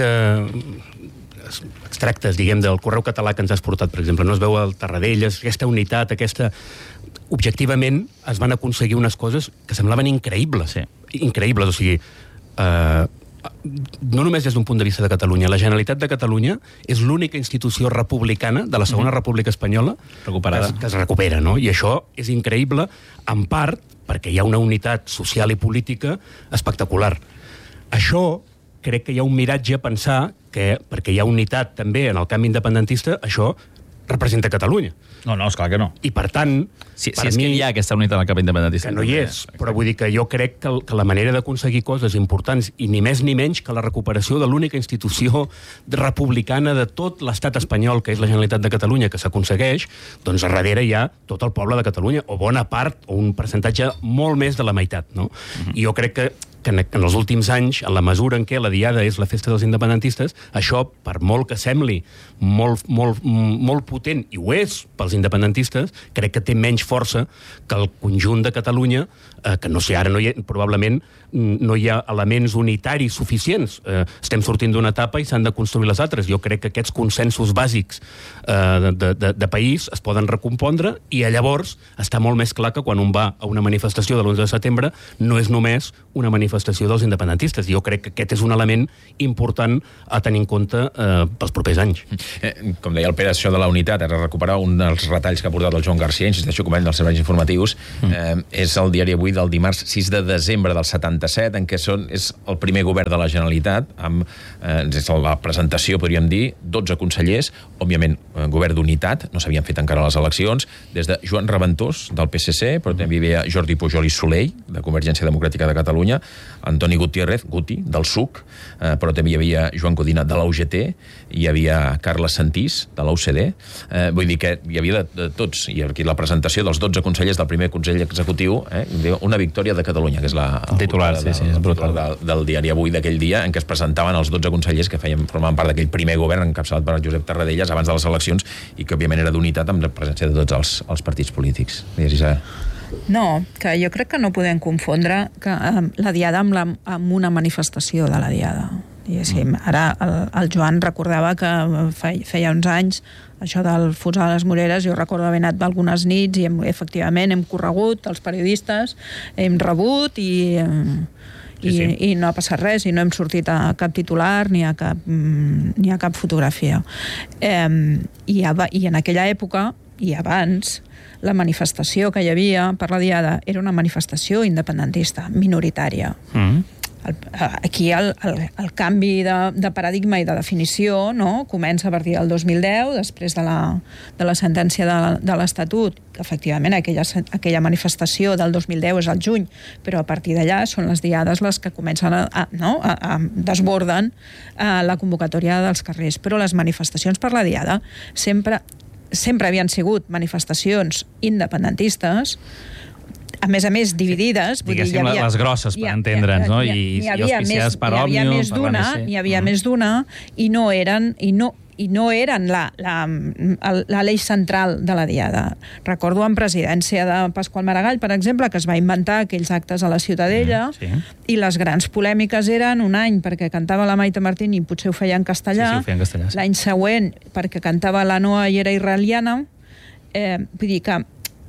[SPEAKER 5] extractes, diguem, del Correu Català que ens has portat, per exemple, no es veu el Tarradellas, aquesta unitat, objectivament es van aconseguir unes coses que semblaven increïbles.
[SPEAKER 3] Sí.
[SPEAKER 5] Increïbles, o sigui, no només des d'un punt de vista de Catalunya. La Generalitat de Catalunya és l'única institució republicana de la Segona República Espanyola que es recupera, no? I això és increïble, en part, perquè hi ha una unitat social i política espectacular. Això crec que hi ha un miratge a pensar que, perquè hi ha unitat també en el camp independentista, això representa Catalunya.
[SPEAKER 3] No, esclar que no.
[SPEAKER 5] I per tant...
[SPEAKER 3] Si és que hi ha aquesta unitat en el camp independentista.
[SPEAKER 5] Que no hi és, però vull dir que jo crec que la manera d'aconseguir coses importants, i ni més ni menys que la recuperació de l'única institució republicana de tot l'estat espanyol, que és la Generalitat de Catalunya, que s'aconsegueix, doncs a darrere hi ha tot el poble de Catalunya, o bona part, o un percentatge molt més de la meitat, no? I jo crec que en els últims anys, en la mesura en què la diada és la festa dels independentistes, això, per molt que sembli molt potent, i ho és pels independentistes, crec que té menys força que el conjunt de Catalunya, que no sé, ara probablement no hi ha elements unitaris suficients. Estem sortint d'una etapa i s'han de construir les altres. Jo crec que aquests consensos bàsics de país es poden recompondre i llavors està molt més clar que quan un va a una manifestació de l'11 de setembre no és només una manifestació dels independentistes. Jo crec que aquest és un element important a tenir en compte pels propers anys.
[SPEAKER 2] Com deia el Pere, això de la unitat, ara recuperar un dels retalls que ha portat el Joan Garcia, insisteixo, comandant dels serveis informatius, és el diari Avui del dimarts 6 de desembre del 77, en què és el primer govern de la Generalitat, amb la presentació, podríem dir, 12 consellers, òbviament govern d'unitat, no s'havien fet encara les eleccions, des de Joan Reventós, del PSC, però també hi havia Jordi Pujol i Soley, de Convergència Democràtica de Catalunya, Antoni Gutiérrez, Guti, del SUC, però també hi havia Joan Codina, de la UGT, hi havia Carles Santís, de la UCD, vull dir que hi havia de tots, i aquí la presentació dels 12 consellers del primer Consell Executiu, una victòria de Catalunya, que és la
[SPEAKER 3] titular, és brutal,
[SPEAKER 2] del diari Avui d'aquell dia, en què es presentaven els 12 consellers que formaven part d'aquell primer govern encapçalat per Josep Tarradellas abans de les eleccions i que òbviament era d'unitat amb la presència de tots els partits polítics.
[SPEAKER 4] No, que jo crec que no podem confondre la Diada amb una manifestació de la Diada. Ara el Joan recordava que feia uns anys això del Fusar a les Moreres, jo recordo haver anat algunes nits i efectivament hem corregut, els periodistes hem rebut i no ha passat res i no hem sortit a cap titular ni a cap fotografia. I en aquella època i abans la manifestació que hi havia per la Diada era una manifestació independentista, minoritària. Aquí el canvi de paradigma i de definició comença a partir del 2010, després de la sentència de l'Estatut, que efectivament aquella manifestació del 2010 és al juny, però a partir d'allà són les diades les que comencen desborden la convocatòria dels carrers. Però les manifestacions per la Diada sempre havien sigut manifestacions independentistes, a més, dividides.
[SPEAKER 3] Diguéssim, les grosses, per entendre'ns, no? I auspiciades per Òmnium, per l'ANC.
[SPEAKER 4] N'hi havia més d'una, i no eren l'eix central de la Diada. Recordo en presidència de Pasqual Maragall, per exemple, que es va inventar aquells actes a la Ciutadella, i les grans polèmiques eren un any perquè cantava la Maite Martín i potser ho feia en castellà, l'any següent perquè cantava la Noa i era israeliana. Vull dir que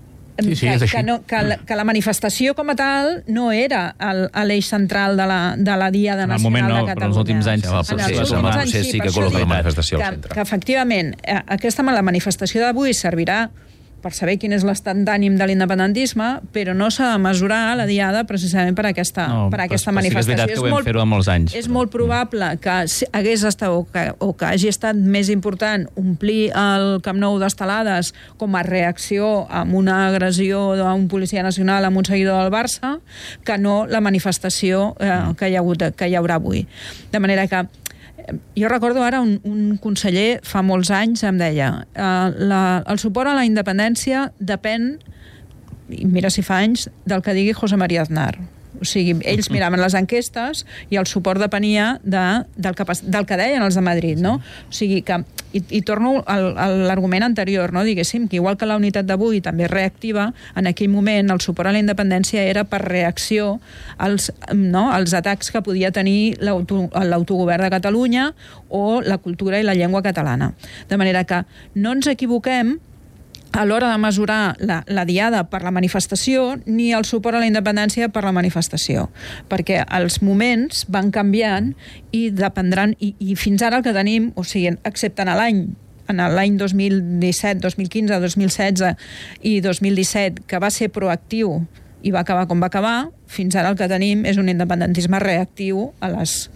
[SPEAKER 4] la manifestació com a tal no era l'eix central de la Diada Nacional de Catalunya.
[SPEAKER 3] Però en els últims anys
[SPEAKER 2] sí que col·loca la manifestació al centre.
[SPEAKER 4] Que efectivament, la manifestació d'avui servirà per saber quin és l'estat d'ànim de l'independentisme, però no s'ha de mesurar la Diada precisament per aquesta manifestació.
[SPEAKER 3] És veritat que ho vam fer-ho a molts anys.
[SPEAKER 4] És molt probable que hagués estat o que hagi estat més important omplir el Camp Nou d'estelades com a reacció a una agressió d'un policia nacional amb un seguidor del Barça que no la manifestació que hi haurà avui. De manera que jo recordo ara un conseller fa molts anys em deia el suport a la independència depèn, mira si fa anys, del que digui José María Aznar. O sigui, ells miraven les enquestes i el suport depenia del que deien els de Madrid, no? O sigui que, i torno a l'argument anterior, no? Diguéssim, que igual que la unitat d'avui també és reactiva, en aquell moment el suport a la independència era per reacció als atacs que podia tenir l'autogovern de Catalunya o la cultura i la llengua catalana. De manera que no ens equivoquem a l'hora de mesurar la Diada per la manifestació ni el suport a la independència per la manifestació, perquè els moments van canviant i dependran, i fins ara el que tenim, o sigui, excepte en l'any 2017, 2015, 2016 i 2017, que va ser proactiu i va acabar com va acabar, fins ara el que tenim és un independentisme reactiu als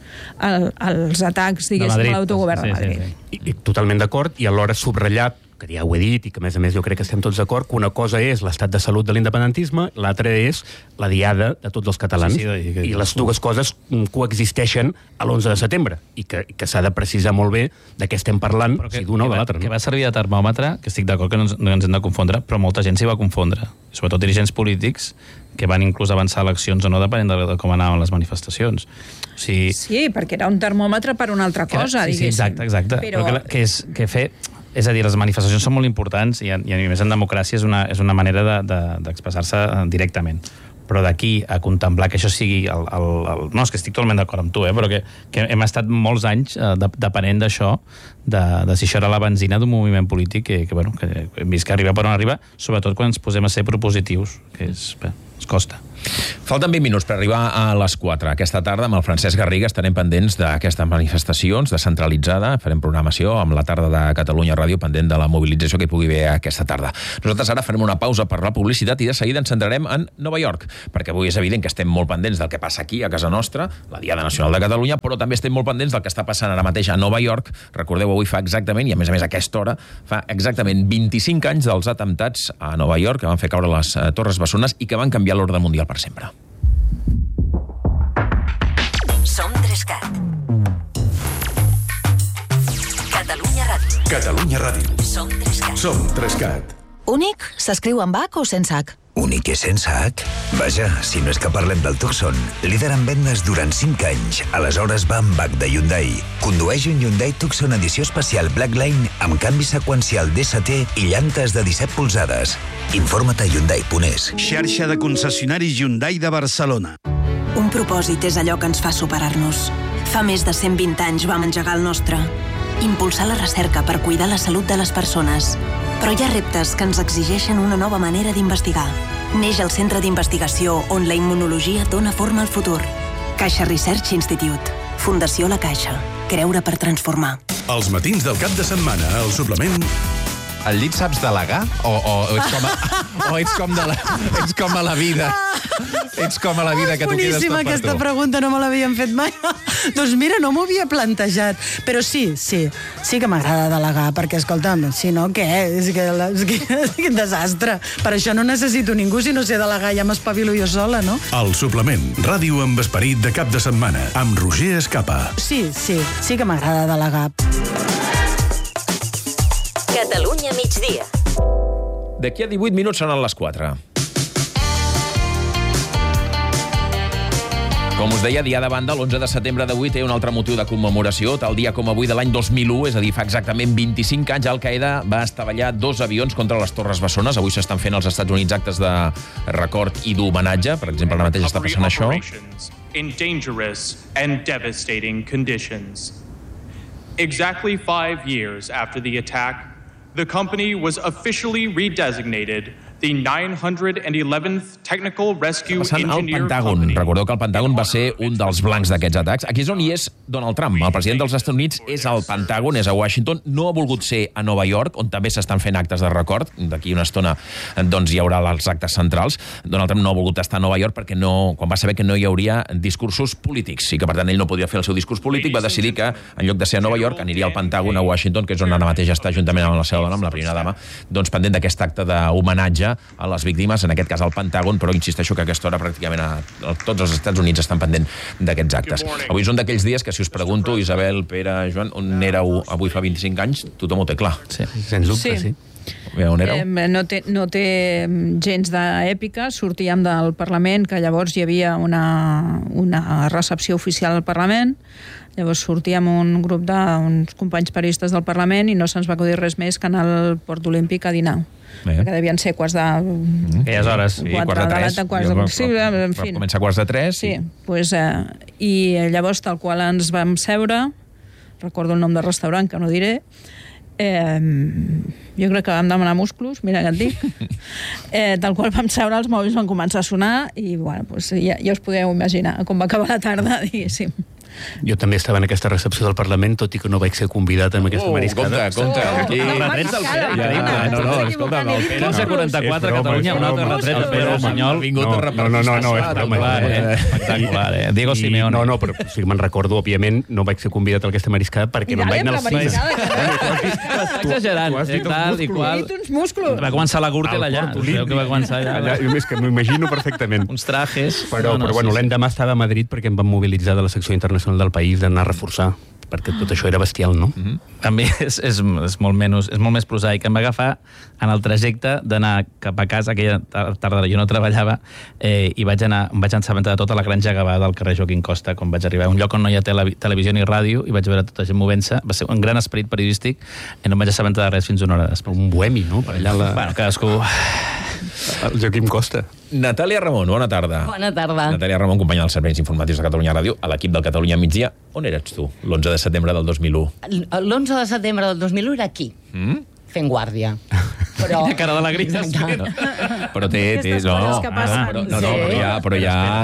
[SPEAKER 4] atacs, diguéssim, a l'autogovern de Madrid.
[SPEAKER 5] I totalment d'acord, i alhora subratllat, que ja ho he dit i que a més jo crec que estem tots d'acord, que una cosa és l'estat de salut de l'independentisme, l'altra és la Diada de tots els catalans, i les dues coses coexisteixen a l'11 de setembre, i que s'ha de precisar molt bé de què estem parlant, si d'una o de l'altra.
[SPEAKER 3] Que va servir de termòmetre, que estic d'acord que no ens hem de confondre, però molta gent s'hi va confondre, sobretot dirigents polítics, que van inclús avançar eleccions o no, depenent de com anaven les manifestacions.
[SPEAKER 4] Sí, perquè era un termòmetre per una altra cosa, diguéssim.
[SPEAKER 3] Sí, exacte. Però que És a dir, les manifestacions són molt importants i a més en democràcia és una manera d'expressar-se directament. Però d'aquí a contemplar que això sigui no, és que estic totalment d'acord amb tu, però que hem estat molts anys depenent d'això, de si això era la benzina d'un moviment polític que hem vist que arriba per on arriba, sobretot quan ens posem a ser propositius, que es costa.
[SPEAKER 2] Falten 20 minuts per arribar a les 4. Aquesta tarda amb el Francesc Garriga estarem pendents d'aquestes manifestacions descentralitzada. Farem programació amb la tarda de Catalunya Ràdio pendent de la mobilització que hi pugui haver aquesta tarda. Nosaltres ara farem una pausa per la publicitat i de seguida ens centrarem en Nova York, perquè avui és evident que estem molt pendents del que passa aquí, a casa nostra, la Diada Nacional de Catalunya, però també estem molt pendents del que està passant ara mateix a Nova York. Recordeu, avui fa exactament, i a més a aquesta hora, fa exactament 25 anys dels atemptats a Nova York que van fer caure les Torres Bessones i que van canviar l'ordre mundial per sempre.
[SPEAKER 10] Som 3CAT. Catalunya Ràdio.
[SPEAKER 11] Catalunya Ràdio.
[SPEAKER 10] Som 3CAT.
[SPEAKER 11] Som 3CAT.
[SPEAKER 10] Únic s'escriu amb H o sense H?
[SPEAKER 12] Únic i sense H? Vaja, si no és que parlem del Tucson, líder en vendes durant 5 anys. Aleshores va amb H de Hyundai. Condueix un Hyundai Tucson edició especial Blackline amb canvi seqüencial DST i llantes de 17 polzades. Informa't a Hyundai.es.
[SPEAKER 13] Xarxa de concessionaris Hyundai de Barcelona.
[SPEAKER 14] Un propòsit és allò que ens fa superar-nos. Fa més de 120 anys vam engegar el nostre. Impulsar la recerca per cuidar la salut de les persones. Però hi ha reptes que ens exigeixen una nova manera d'investigar. Neix el Centre d'Investigació on la immunologia dona forma al futur. Caixa Research Institute. Fundació La Caixa. Creure per transformar.
[SPEAKER 11] Els matins del cap de setmana, al suplement...
[SPEAKER 15] Al llit saps delegar? O ets com a la vida? Ets com a la vida, que tu quedes tot per tu.
[SPEAKER 1] Boníssima aquesta pregunta, no me l'havien fet mai. Doncs mira, no m'ho havia plantejat. Però sí que m'agrada delegar, perquè, escolta'm, si no, què? És que desastre. Per això no necessito ningú, si no sé delegar ja m'espavilo jo sola, no?
[SPEAKER 11] El suplement, ràdio amb esperit de cap de setmana, amb Roger Escapa.
[SPEAKER 1] Sí que m'agrada delegar.
[SPEAKER 10] Catalunya migdia.
[SPEAKER 2] D'aquí a 18 minuts sonen les 4. Com us deia, dia de banda, l'11 de setembre d'avui té un altre motiu de commemoració. Tal dia com avui de l'any 2001, és a dir, fa exactament 25 anys, Al-Qaeda va estavellar 2 avions contra les Torres Bessones. Avui s'estan fent als Estats Units actes de record i d'homenatge. Per exemple, ara mateix està passant això.
[SPEAKER 16] In dangerous and devastating conditions. Exactly 5 years after the attack, the company was officially redesignated the 911th Technical Rescue Engineer Company.
[SPEAKER 2] Recordeu que el Pentàgon va ser un dels blancs d'aquests atacs. Aquí és on hi és Donald Trump. El president dels Estats Units és al Pentàgon, és a Washington. No ha volgut ser a Nova York, on també s'estan fent actes de record. D'aquí una estona doncs, hi haurà els actes centrals. Donald Trump no ha volgut estar a Nova York perquè quan va saber que no hi hauria discursos polítics i que, per tant, ell no podia fer el seu discurs polític, va decidir que, en lloc de ser a Nova York, aniria al Pentàgon, a Washington, que és on ara mateix està, juntament amb la seva dona, amb la primera dama, doncs pendent d'aquest acte d'homenatge a les víctimes, en aquest cas al Pentàgon, però insisteixo que a aquesta hora pràcticament tots els Estats Units estan pendent d'aquests actes. Avui és un d'aquells dies que, si us pregunto, Isabel, Pere, Joan, on éreu avui fa 25 anys, tothom ho té clar.
[SPEAKER 3] Sí, sens dubte, sí.
[SPEAKER 2] On éreu?
[SPEAKER 4] No té gens d'èpica. Sortíem del Parlament, que llavors hi havia una recepció oficial al Parlament. Llavors sortíem un grup d'uns companys periodistes del Parlament i no se'ns va acudir res més que anar al Port Olímpic a dinar. Perquè devien ser quarts de...
[SPEAKER 3] Aquelles hores.
[SPEAKER 2] Quarts de 3.
[SPEAKER 4] Sí, en fi.
[SPEAKER 2] Comença a quarts de 3.
[SPEAKER 4] Sí, pues, i llavors tal qual ens vam seure, recordo el nom del restaurant, que no diré, jo crec que vam demanar musclos, mira que et dic. Tal qual vam seure, els mòbils van començar a sonar i bueno, pues, ja us podeu imaginar com va acabar la tarda, diguéssim.
[SPEAKER 5] Jo també estava en aquesta recepció del Parlament, tot i que no vaig ser convidat en aquesta mariscada.
[SPEAKER 2] Compte.
[SPEAKER 3] Retrets del Pere. No, escolta, el Pere. 1544, Catalunya, un altre retret del Pere Espanyol.
[SPEAKER 5] No, és broma.
[SPEAKER 3] Espectacular, Diego Simeone.
[SPEAKER 5] No, però sí que me'n recordo, òbvidament, no vaig ser convidat a aquesta mariscada perquè no em vaig anar al cine.
[SPEAKER 3] Exagerant, tal i qual. Va començar la Gürtel allà. Veu que va començar allà.
[SPEAKER 5] És que m'ho imagino perfectament.
[SPEAKER 3] Uns trajes.
[SPEAKER 5] Però bueno, l'endemà estava a Madrid perquè em van mobilitzar de la secció internacional del País d'anar a reforçar perquè tot això era bestial, no?
[SPEAKER 3] A mi és molt més prosaic. Em va agafar en el trajecte d'anar cap a casa, aquella tarda jo no treballava, i em vaig assabentar de tota la granja Gavà del carrer Joaquim Costa quan vaig arribar. Un lloc on no hi ha televisió ni ràdio, i vaig veure tota gent movent-se. Va ser un gran esperit periodístic i no em vaig assabentar de res fins una hora després.
[SPEAKER 5] Un bohemi, no? Per allà
[SPEAKER 3] Bueno, cadascú...
[SPEAKER 5] El Joaquim Costa.
[SPEAKER 2] Natàlia Ramon, bona tarda.
[SPEAKER 17] Bona tarda.
[SPEAKER 2] Natàlia Ramon, companya dels serveis informatius de Catalunya Ràdio, a l'equip del Catalunya Migdia. On eres tu, l'11 de setembre del 2001?
[SPEAKER 17] L'11 de setembre del 2001 era aquí, fent guàrdia. Però...
[SPEAKER 3] Quina cara d'alegria.
[SPEAKER 2] Però té...
[SPEAKER 4] Aquestes coses que passen.
[SPEAKER 2] Però ja...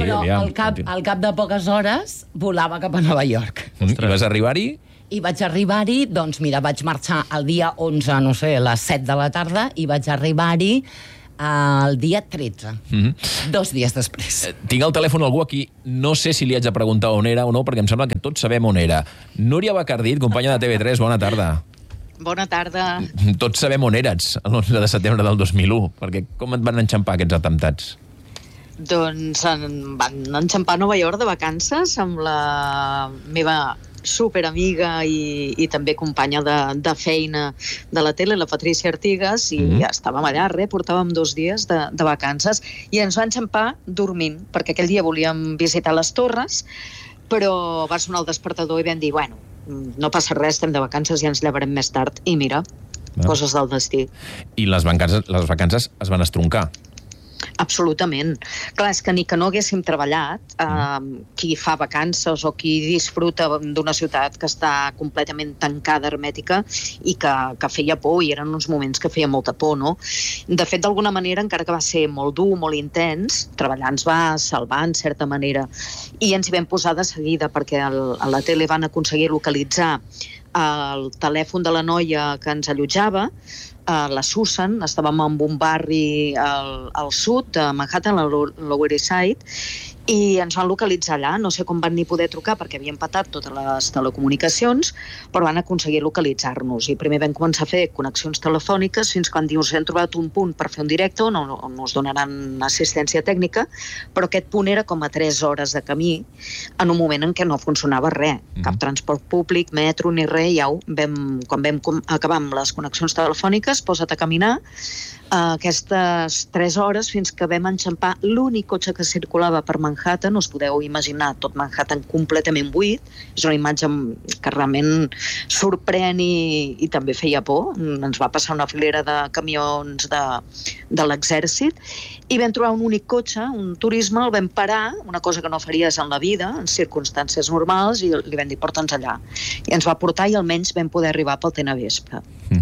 [SPEAKER 17] Al cap de poques hores volava cap a Nova York.
[SPEAKER 2] I vas arribar-hi?
[SPEAKER 17] I vaig arribar-hi, doncs mira, vaig marxar el dia 11, no sé, a les 7 de la tarda, i vaig arribar-hi el dia 13, 2 dies després.
[SPEAKER 2] Tinc al telèfon algú aquí, no sé si li haig de preguntar on era o no, perquè em sembla que tots sabem on era. Núria Bacardit, companya de TV3, bona tarda.
[SPEAKER 18] Bona tarda.
[SPEAKER 2] Tots sabem on eres l'11 de setembre del 2001, perquè com et van enxampar aquests atemptats?
[SPEAKER 18] Doncs van enxampar a Nova York de vacances amb la meva superamiga i també companya de feina de la tele, la Patricia Artigas, i ja estàvem allà, portàvem 2 dies de vacances, i ens van enxampar dormint, perquè aquell dia volíem visitar les torres, però va sonar el despertador i vam dir, bueno, no passa res, estem de vacances i ens llevarem més tard, i mira, coses del destí.
[SPEAKER 2] I les vacances es van estroncar?
[SPEAKER 18] Absolutament. Clar, és que ni que no haguéssim treballat, qui fa vacances o qui disfruta d'una ciutat que està completament tancada, hermètica, i que feia por, i eren uns moments que feia molta por, no? De fet, d'alguna manera, encara que va ser molt dur, molt intens, treballar ens va salvar, en certa manera, i ens hi vam posar de seguida, perquè a la tele van aconseguir localitzar el telèfon de la noia que ens allotjava, la Susan, estàvem en un barri al sud de Manhattan, a Lower East Side, i ens van localitzar allà. No sé com van ni poder trucar perquè havien patat totes les telecomunicacions, però van aconseguir localitzar-nos. I primer vam començar a fer connexions telefòniques fins quan dius hem trobat un punt per fer un directe on us donaran assistència tècnica, però aquest punt era com a 3 hores de camí en un moment en què no funcionava res. Cap transport públic, metro ni res. Quan vam acabar amb les connexions telefòniques, posa't a caminar aquestes 3 hores fins que vam enxampar l'únic cotxe que circulava per Manhattan. Us podeu imaginar tot Manhattan completament buit. És una imatge que realment sorprèn i també feia por. Ens va passar una filera de camions de l'exèrcit i vam trobar un únic cotxe, un turisme, el vam parar, una cosa que no faries en la vida, en circumstàncies normals, i li vam dir porta'ns allà. I ens va portar i almenys vam poder arribar pel tena vespre.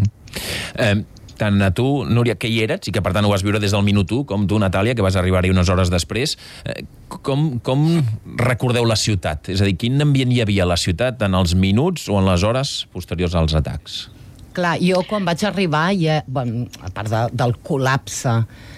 [SPEAKER 2] Tant a tu, Núria, que hi eres, i que per tant ho vas viure des del minut 1, com tu, Natàlia, que vas arribar-hi unes hores després, com recordeu la ciutat? És a dir, quin ambient hi havia a la ciutat en els minuts o en les hores posteriors als atacs?
[SPEAKER 17] Clar, jo quan vaig arribar, a part del col·lapse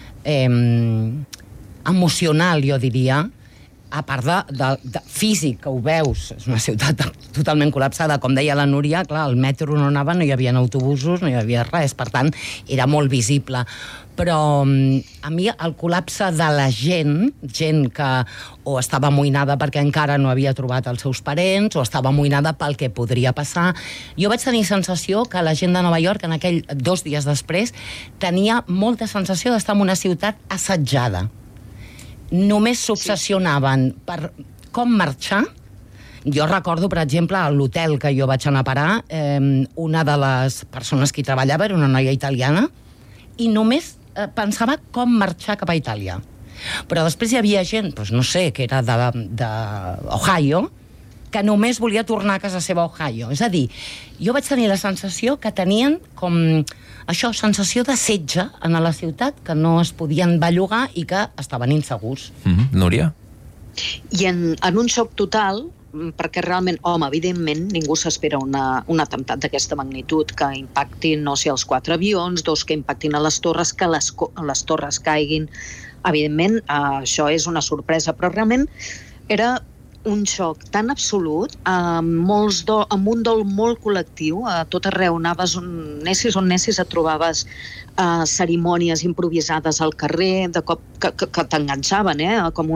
[SPEAKER 17] emocional, jo diria, a part de físic, que ho veus, és una ciutat totalment col·lapsada. Com deia la Núria, clar, el metro no anava, no hi havia autobusos, no hi havia res, per tant, era molt visible. Però a mi el col·lapse de la gent que o estava amoïnada perquè encara no havia trobat els seus parents, o estava amoïnada pel que podria passar, jo vaig tenir sensació que la gent de Nova York, en aquell 2 dies després, tenia molta sensació d'estar en una ciutat assetjada. Només s'obsessionaven per com marxar. Jo recordo, per exemple, a l'hotel que jo vaig anar a parar, una de les persones que hi treballava era una noia italiana i només pensava com marxar cap a Itàlia. Però després hi havia gent, no sé, que era d'Ohio, que només volia tornar a casa seva a Ohio. És a dir, jo vaig tenir la sensació que tenien com això, sensació de setge en la ciutat, que no es podien bellugar i que estaven insegurs.
[SPEAKER 2] Núria?
[SPEAKER 18] I en un xoc total, perquè realment, evidentment, ningú s'espera un atemptat d'aquesta magnitud, que impactin, no sé, els 4 avions, 2 que impactin a les torres, que les torres caiguin. Evidentment, això és una sorpresa, però realment era un xoc tan absolut, amb un dol molt col·lectiu. A tot arreu anaves on anessis et trobaves cerimònies improvisades al carrer, de cop que t'enganxaven, com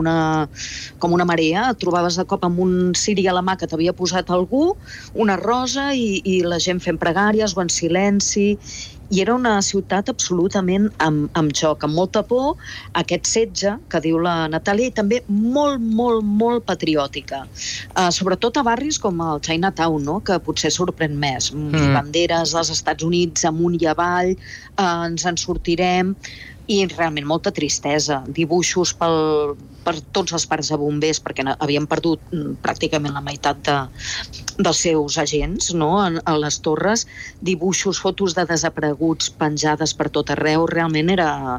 [SPEAKER 18] una marea. Et trobaves de cop amb un ciri a la mà que t'havia posat algú, una rosa i la gent fent pregàries o en silenci. I era una ciutat absolutament amb xoc, amb molta por, aquest setge que diu la Natàlia, i també molt, molt, molt patriòtica. Sobretot a barris com el Chinatown, no?, que potser sorprèn més. Banderes dels Estats Units amunt i avall, ens en sortirem, i realment molta tristesa. Dibuixos per tots els parcs de bombers, perquè havien perdut pràcticament la meitat dels seus agents, no?, a les torres. Dibuixos, fotos de desapareguts penjades per tot arreu. Realment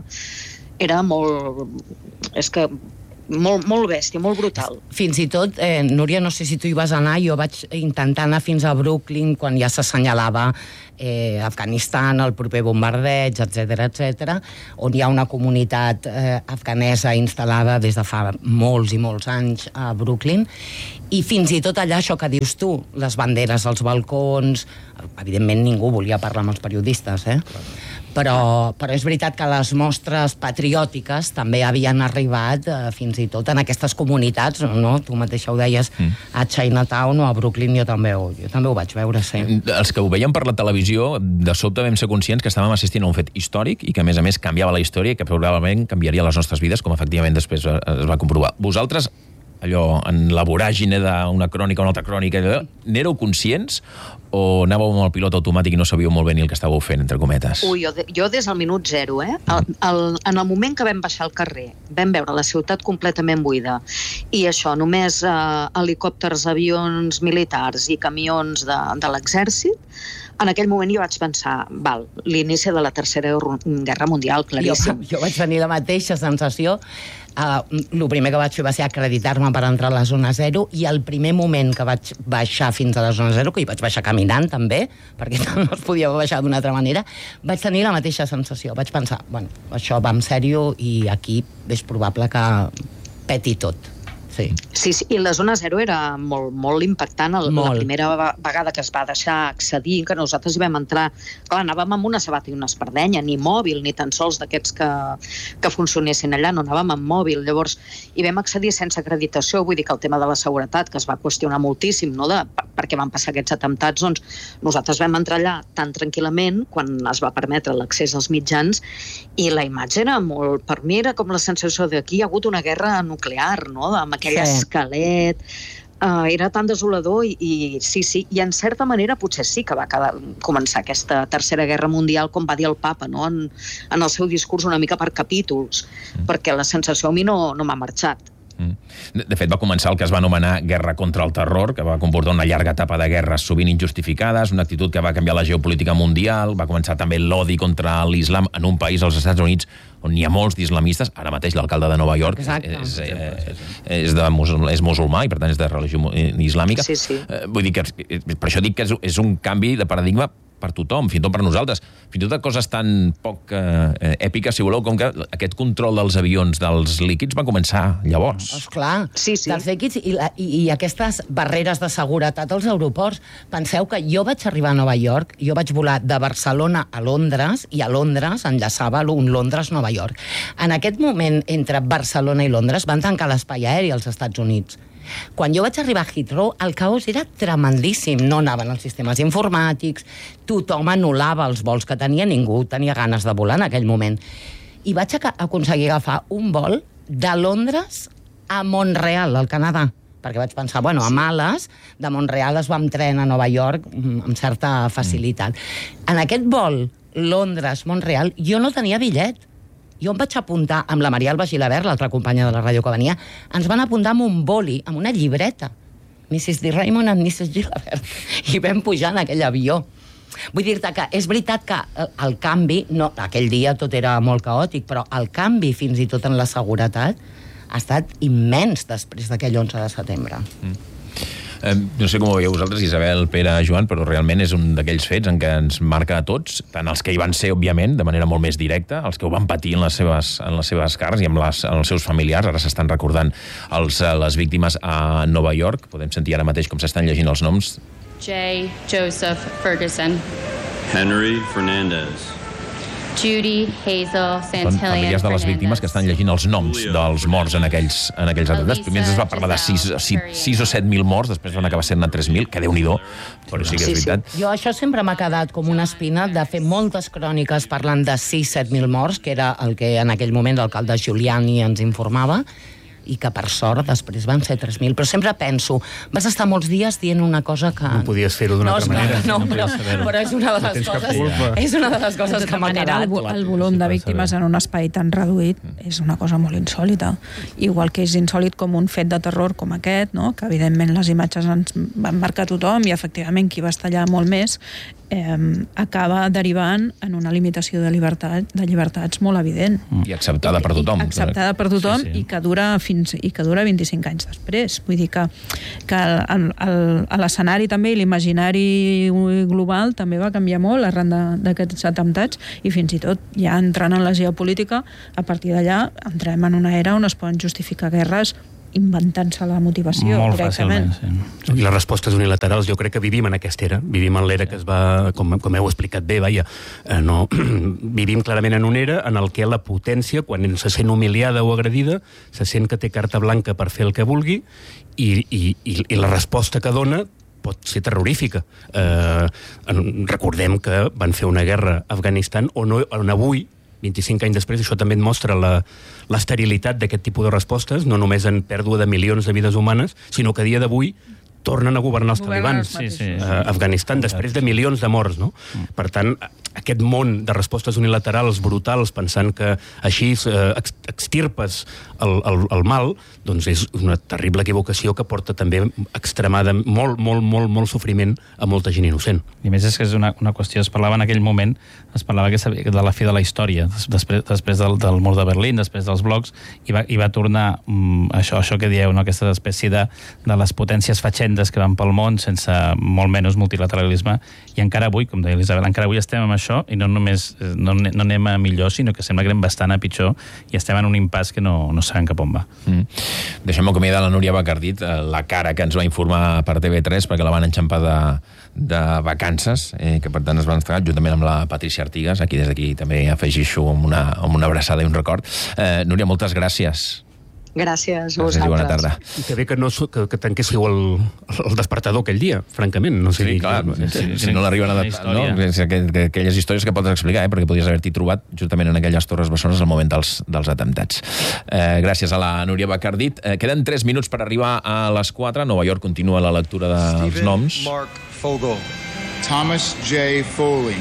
[SPEAKER 18] era molt... És que molt bèstia, molt brutal.
[SPEAKER 17] Fins i tot, Núria, no sé si tu hi vas anar, jo vaig intentar anar fins a Brooklyn quan ja s'assenyalava Afganistan, el proper bombardeig, etc., on hi ha una comunitat afganesa instal·lada des de fa molts i molts anys a Brooklyn, i fins i tot allà, això que dius tu, les banderes als balcons, evidentment ningú volia parlar amb els periodistes, però és veritat que les mostres patriòtiques també havien arribat fins i tot en aquestes comunitats, no? Tu mateixa ho deies, a Chinatown o a Brooklyn, jo també ho vaig veure, sí.
[SPEAKER 2] Els que ho veiem per la televisió, de sobte vam ser conscients que estàvem assistint a un fet històric i que, a més, canviava la història i que probablement canviaria les nostres vides, com efectivament després es va comprovar. Vosaltres, allò, en la voràgine d'una crònica, una altra crònica, n'éreu conscients o anàveu amb el pilot automàtic i no sabíeu molt bé ni el que estàveu fent, entre cometes?
[SPEAKER 18] Jo des del minut zero, en el moment que vam baixar al carrer, vam veure la ciutat completament buida, i això, només helicòpters, avions militars i camions de l'exèrcit. En aquell moment jo vaig pensar, l'inici de la Tercera Guerra Mundial, claríssim.
[SPEAKER 17] Jo vaig tenir la mateixa sensació. El primer que vaig fer va ser acreditar-me per entrar a la zona 0, i el primer moment que vaig baixar fins a la zona 0, que hi vaig baixar caminant també, perquè no es podia baixar d'una altra manera, vaig tenir la mateixa sensació. Vaig pensar, això va en sèrio i aquí és probable que peti tot.
[SPEAKER 18] Sí, i la zona 0 era molt impactant. La primera vegada que es va deixar accedir, que nosaltres hi vam entrar, clar, anàvem amb una sabata i una espardenya, ni mòbil, ni tan sols d'aquests que funcionessin allà, no anàvem amb mòbil. Llavors, hi vam accedir sense acreditació, vull dir que el tema de la seguretat, que es va qüestionar moltíssim, no?, perquè van passar aquests atemptats, doncs nosaltres vam entrar allà tan tranquil·lament quan es va permetre l'accés als mitjans, i la imatge era molt... Per mi era com la sensació de que hi ha hagut una guerra nuclear, no?, amb aquell esquelet, era tan desolador i sí, i en certa manera potser sí que va començar aquesta Tercera Guerra Mundial, com va dir el papa, no?, en el seu discurs una mica per capítols, perquè la sensació a mi no m'ha marxat.
[SPEAKER 2] De fet, va començar el que es va anomenar Guerra contra el Terror, que va comportar una llarga etapa de guerres sovint injustificades, una actitud que va canviar la geopolítica mundial, va començar també l'odi contra l'islam en un país, als Estats Units, on hi ha molts d'islamistes. Ara mateix l'alcalde de Nova York és musulmà i per tant és de religió islàmica. Vull dir que per això dic que és un canvi de paradigma per tothom, fins i tot per nosaltres. Fins i tot coses tan poc èpiques, si voleu, com que aquest control dels avions, dels líquids, va començar llavors.
[SPEAKER 17] Esclar, dels líquids i aquestes barreres de seguretat als aeroports. Penseu que jo vaig arribar a Nova York, jo vaig volar de Barcelona a Londres, i a Londres enllaçava un Londres-Nova York. En aquest moment, entre Barcelona i Londres, van tancar l'espai aeri als Estats Units. Quan jo vaig arribar a Heathrow, el caos era tremendíssim. No anaven els sistemes informàtics, tothom anul·lava els vols que tenia, ningú tenia ganes de volar en aquell moment. I vaig aconseguir agafar un vol de Londres a Montreal, al Canadà, perquè vaig pensar, a males, de Montreal es va amb tren a Nova York amb certa facilitat. En aquest vol Londres-Montreal jo no tenia bitllet. Jo em vaig apuntar amb la Maria Alba Gilabert, l'altra companya de la ràdio que venia, ens van apuntar amb un boli, amb una llibreta, Mrs. D. Raymond and Mrs. Gilabert, i vam pujar en aquell avió. Vull dir-te que és veritat que el canvi, aquell dia tot era molt caòtic, però el canvi fins i tot en la seguretat ha estat immens després d'aquell 11 de setembre.
[SPEAKER 2] No sé com ho veieu vosaltres, Isabel, Pere, Joan, però realment és un d'aquells fets en què ens marca a tots, tant els que hi van ser, òbviament, de manera molt més directa, els que ho van patir en les seves carns i en els seus familiars. Ara s'estan recordant les víctimes a Nova York. Podem sentir ara mateix com s'estan llegint els noms.
[SPEAKER 19] J. Joseph Ferguson.
[SPEAKER 20] Henry Fernandez.
[SPEAKER 19] Judy Hazel
[SPEAKER 2] Són familiars de les víctimes que estan llegint els noms dels morts en aquells atemptats. Primer es va parlar de 6 o 7.000 morts, després van acabar sent 3.000, que Déu-n'hi-do, però sí que és veritat.
[SPEAKER 17] Jo això sempre m'ha quedat com una espina de fer moltes cròniques parlant de 6-7.000 morts, que era el que en aquell moment l'alcalde Giuliani ens informava, i que per sort després van ser 3.000. Però sempre penso, vas estar molts dies dient una cosa que...
[SPEAKER 5] No podies fer-ho d'una altra manera.
[SPEAKER 17] No, però és una de les coses que m'ha quedat.
[SPEAKER 4] El volum de víctimes en un espai tan reduït és una cosa molt insòlita. Igual que és insòlit com un fet de terror com aquest, no? Que evidentment les imatges ens van marcar tothom i efectivament qui va estar allà molt més acaba derivant en una limitació de llibertats molt evident.
[SPEAKER 2] I acceptada per tothom.
[SPEAKER 4] Acceptada per tothom i que dura 25 anys després. Vull dir que l'escenari també i l'imaginari global també va canviar molt arran d'aquests atemptats i fins i tot ja entrant en la geopolítica, a partir d'allà entrem en una era on es poden justificar guerres inventant-se la motivació
[SPEAKER 3] molt
[SPEAKER 4] directament.
[SPEAKER 3] Fàcilment, sí.
[SPEAKER 5] I les respostes unilaterals, jo crec que vivim en aquesta era. Vivim en l'era que es va, com heu explicat bé, vivim clarament en una era en el que la potència, quan se sent humiliada o agredida, se sent que té carta blanca per fer el que vulgui i la resposta que dona pot ser terrorífica. Recordem que van fer una guerra a Afganistan on avui 25 anys després, això també et mostra l'esterilitat d'aquest tipus de respostes, no només en pèrdua de milions de vides humanes, sinó que a dia d'avui tornen a governar els talibans a Afganistan després de milions de morts, no? Per tant, aquest món de respostes unilaterals brutals, pensant que així extirpes el mal, doncs és una terrible equivocació que porta també extremada molt sofriment a molta gent innocent.
[SPEAKER 3] I més és que és una qüestió, es parlava en aquell moment, es parlava de la fi de la història, després del mur de Berlín, després dels blocs, i va tornar això que dieu, no? Aquesta espècie de les potències fatxendes que van pel món sense molt menys multilateralisme, i encara avui, com deia l'Isabel, encara avui estem amb això, i no només no anem a millor, sinó que sembla que anem bastant a pitjor, i estem en un impàs que no sabem cap on va.
[SPEAKER 2] Deixem-me acomiadar la Núria Bacardit, la cara que ens va informar per TV3, perquè la van enxampar de vacances, que per tant es van estar juntament amb la Patricia Artigas, aquí des d'aquí també afegixo amb una abraçada i un record. Núria, moltes gràcies.
[SPEAKER 18] Gràcies a
[SPEAKER 2] vosaltres. Bona tarda.
[SPEAKER 5] I que bé que tanquéssiu el despertador aquell dia, francament. No sé,
[SPEAKER 2] sí, clar, si no l'arriben a adaptar, no? Aquelles històries que pots explicar, perquè podies haver-t'hi trobat justament en aquelles torres bessones al moment dels atemptats. Gràcies a la Núria Bacardit. Queden 3 minuts per arribar a les 4. Nova York continua la lectura dels noms.
[SPEAKER 21] Mark Fogel, Thomas J. Foley,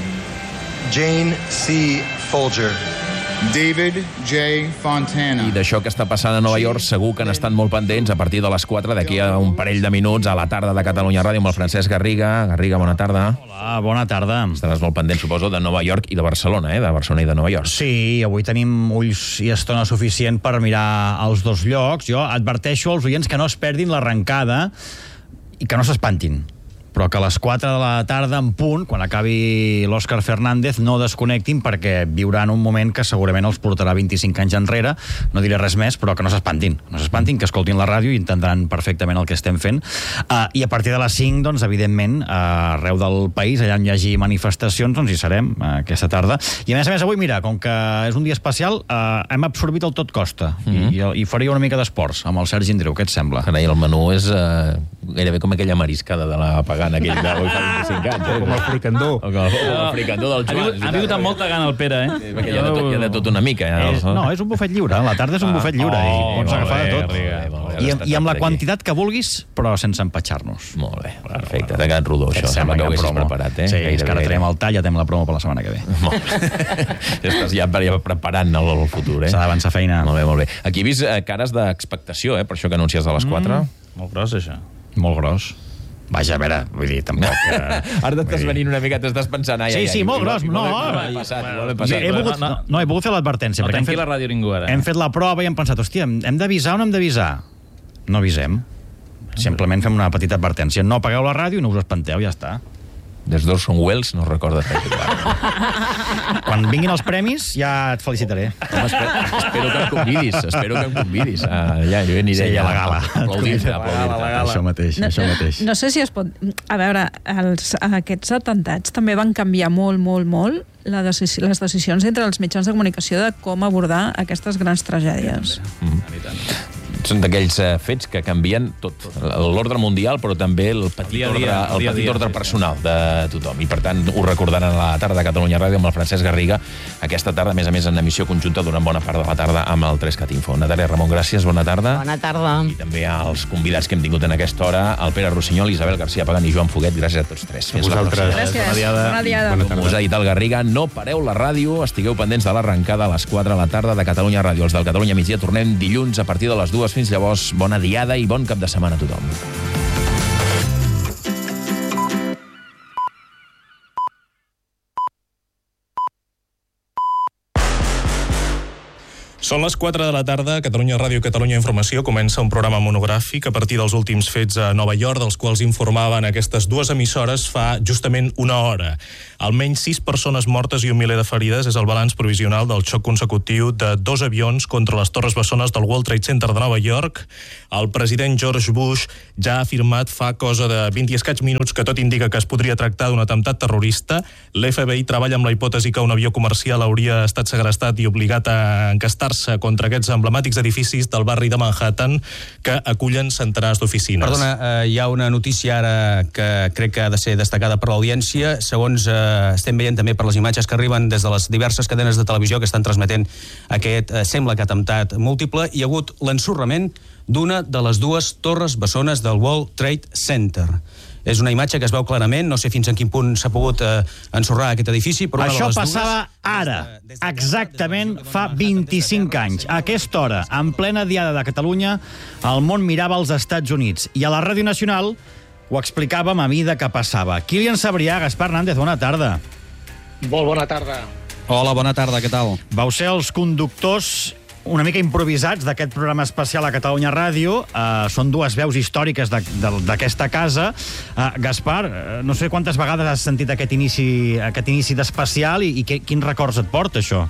[SPEAKER 21] Jane C. Folger, David J. Fontana.
[SPEAKER 2] I d'això que està passant a Nova York segur que n'estan molt pendents a partir de les 4, d'aquí a un parell de minuts, a la tarda de Catalunya Ràdio amb el Francesc Garriga. Garriga, bona tarda.
[SPEAKER 22] Hola, bona tarda.
[SPEAKER 2] Estaràs molt pendent, suposo, de Nova York i de Barcelona, de Barcelona i de Nova York.
[SPEAKER 22] Sí, avui tenim ulls i estona suficient per mirar els dos llocs. Jo adverteixo als oients que no es perdin l'arrencada i que no s'espantin, però que a les 4 de la tarda en punt, quan acabi l'Òscar Fernández, no desconnectin perquè viuran un moment que segurament els portarà 25 anys enrere. No diré res més, però que no s'espantin. No s'espantin, que escoltin la ràdio i entendran perfectament el que estem fent. I a partir de les 5, doncs, evidentment, arreu del país, allà on hi hagi manifestacions, doncs hi serem aquesta tarda. I a més, avui, mira, com que és un dia especial, hem absorbit el tot costa i faria una mica d'esports amb el Sergi Andreu. Què et sembla?
[SPEAKER 2] Carai, el menú és gairebé com aquella mariscada de la pagana aquell d'avui fa 25 anys.
[SPEAKER 5] Com el fricandó.
[SPEAKER 2] El fricandó del Joan.
[SPEAKER 3] Ha vingut amb molta gana el Pere,
[SPEAKER 2] Perquè hi ha de tot una mica.
[SPEAKER 22] No, és un bufet lliure. La tarda és un bufet lliure i pots agafar de tot. I amb la quantitat que vulguis, però sense empatxar-nos.
[SPEAKER 2] Molt bé, perfecte. T'ha quedat rodó, això. Sembla que ho haguessis preparat,
[SPEAKER 22] Sí, és que ara traiem el tall, ja tenim la promo per la setmana que ve.
[SPEAKER 2] Molt bé. Estàs ja preparant el futur,
[SPEAKER 22] S'ha d'avançar feina.
[SPEAKER 2] Molt bé. Aquí he vist cares d'expectació, per això que anuncies a les 4.
[SPEAKER 3] Molt gros, això.
[SPEAKER 22] Molt gros. Vaja, a veure, vull dir, tampoc...
[SPEAKER 2] Ara t'estàs venint una mica, t'estàs pensant...
[SPEAKER 22] Sí, molt gros, no. No, he volgut fer l'advertència.
[SPEAKER 3] No tanqui la ràdio ningú, ara.
[SPEAKER 22] Hem fet la prova i hem pensat, hòstia, hem d'avisar o no hem d'avisar? No avisem. Simplement fem una petita advertència. No apagueu la ràdio i no us espanteu, ja està.
[SPEAKER 2] Des d'Orson Welles no recorda fer.
[SPEAKER 22] Quan vinguin els premis ja et felicitaré.
[SPEAKER 2] Espero que em convidis. Ja, jo aniré
[SPEAKER 22] a la gala.
[SPEAKER 2] Aplaudir-te.
[SPEAKER 22] Això mateix.
[SPEAKER 4] No sé si es pot... A veure, aquests atemptats també van canviar molt les decisions entre els mitjans de comunicació de com abordar aquestes grans tragèdies.
[SPEAKER 2] Són d'aquells fets que canvien tot. L'ordre mundial, però també el petit ordre personal de tothom. I, per tant, ho recordaran a la tarda de Catalunya Ràdio amb el Francesc Garriga. Aquesta tarda, a més, en emissió conjunta durant bona part de la tarda amb el 3CAT Info. Natàlia Ramon, gràcies, bona tarda.
[SPEAKER 17] Bona tarda.
[SPEAKER 2] I també als convidats que hem tingut en aquesta hora, el Pere Rossinyol, Isabel García Pagan i Joan Foguet. Gràcies a tots tres.
[SPEAKER 5] Fins la pròxima.
[SPEAKER 4] Gràcies. Bona diada.
[SPEAKER 2] Com us ha dit el Garriga, no pareu la ràdio, estigueu pendents de l'arrencada a les 4 de la tarda de Catalunya Ràdio. Els del Catalunya Migdia tornem dilluns a partir de les 2. Fins llavors, bona diada i bon cap de setmana a tothom.
[SPEAKER 6] Són les 4 de la tarda, Catalunya Ràdio, Catalunya Informació comença un programa monogràfic a partir dels últims fets a Nova York, dels quals informaven aquestes dues emissores fa justament una hora. Almenys 6 persones mortes i 1 miler de ferides és el balanç provisional del xoc consecutiu de 2 avions contra les torres bessones del World Trade Center de Nova York. El president George Bush ja ha afirmat fa cosa de 20 i escaig minuts que tot indica que es podria tractar d'un atemptat terrorista. L'FBI treballa amb la hipòtesi que un avió comercial hauria estat segrestat i obligat a encastar-se contra aquests emblemàtics edificis del barri de Manhattan que acullen centenars d'oficines.
[SPEAKER 7] Perdona, hi ha una notícia ara que crec que ha de ser destacada per l'audiència. Segons estem veient també per les imatges que arriben des de les diverses cadenes de televisió que estan transmetent aquest, sembla que atemptat múltiple, hi ha hagut l'ensorrament d'una de les 2 torres bessones del World Trade Center. És una imatge que es veu clarament, no sé fins en quin punt s'ha pogut ensorrar aquest edifici, però una de les
[SPEAKER 22] passava ara, exactament fa 25 anys. A aquesta hora, en plena diada de Catalunya, el món mirava als Estats Units. I a la Ràdio Nacional ho explicàvem a mida que passava. Kilian Sabrià, Gaspar Nández, bona tarda.
[SPEAKER 23] Molt bona tarda.
[SPEAKER 7] Hola, bona tarda, què tal?
[SPEAKER 22] Vau ser els conductors una mica improvisats d'aquest programa especial a Catalunya Ràdio. Són 2 veus històriques d'aquesta casa. Gaspar, no sé quantes vegades has sentit aquest inici d'especial i quins records et porta, això?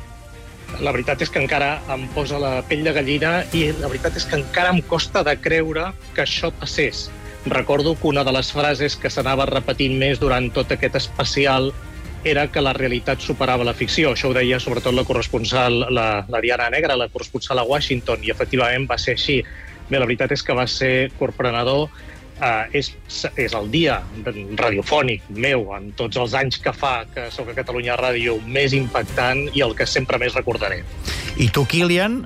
[SPEAKER 23] La veritat és que encara em posa la pell de gallina i la veritat és que encara em costa de creure que això passés. Recordo que una de les frases que s'anava repetint més durant tot aquest especial era que la realitat superava la ficció. Això ho deia sobretot la corresponsal, la Diana Negra, la corresponsal a Washington, i efectivament va ser així. Bé, la veritat és que va ser corprenedor. És el dia radiofònic meu, en tots els anys que fa que soc a Catalunya Ràdio, més impactant i el que sempre més recordaré.
[SPEAKER 22] I tu, Kilian,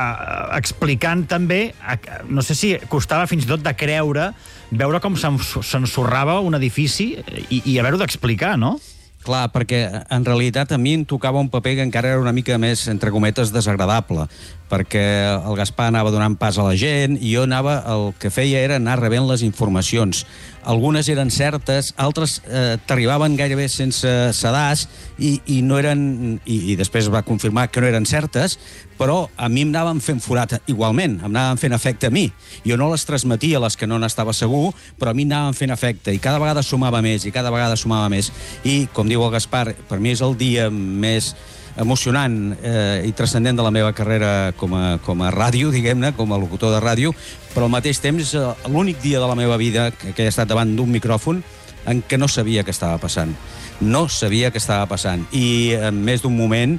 [SPEAKER 22] explicant també, no sé si costava fins i tot de creure, veure com s'ensorrava un edifici i haver-ho d'explicar, no?
[SPEAKER 7] Clar, perquè en realitat a mi em tocava un paper que encara era una mica més, entre cometes, desagradable, perquè el Gaspar anava donant pas a la gent i jo el que feia era anar rebent les informacions. Algunes eren certes, altres t'arribaven gairebé sense sedàs i no eren, i després va confirmar que no eren certes, però a mi em anaven fent forat igualment, em anaven fent efecte a mi. Jo no les transmetia a les que no n'estava segur, però a mi anaven fent efecte i cada vegada sumava més i cada vegada sumava més. I, com diu el Gaspar, per mi és el dia més emocionant i transcendent de la meva carrera com a ràdio, diguem-ne, com a locutor de ràdio, però al mateix temps l'únic dia de la meva vida que he estat davant d'un micròfon en què no sabia què estava passant. No sabia què estava passant. I en més d'un moment,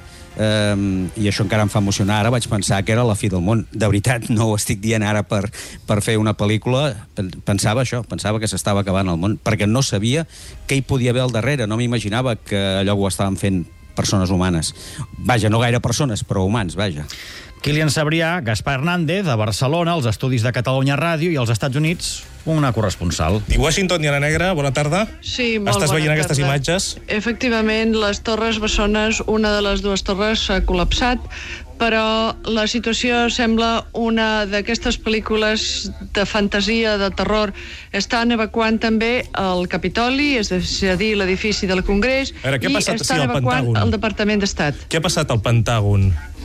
[SPEAKER 7] i això encara em fa emocionar, ara vaig pensar que era la fi del món. De veritat, no ho estic dient ara per fer una pel·lícula. Pensava això, pensava que s'estava acabant el món, perquè no sabia què hi podia haver al darrere. No m'imaginava que allò ho estaven fent persones humanes. Vaja, no gaire persones, però humans, vaja.
[SPEAKER 22] Kilian Sabrià, Gaspar Nández, a Barcelona, als estudis de Catalunya Ràdio, i als Estats Units, una corresponsal.
[SPEAKER 6] I Washington, Diana Negra, bona tarda.
[SPEAKER 24] Sí, molt bona tarda.
[SPEAKER 6] Estàs veient aquestes imatges?
[SPEAKER 24] Efectivament, les torres bessones, una de les 2 torres s'ha col·lapsat, però la situació sembla una d'aquestes pel·lícules de fantasia, de terror. Estan evacuant també el Capitoli, és a dir, l'edifici del Congrés, i estan evacuant el Departament d'Estat.
[SPEAKER 6] Què ha passat al Pentàgon?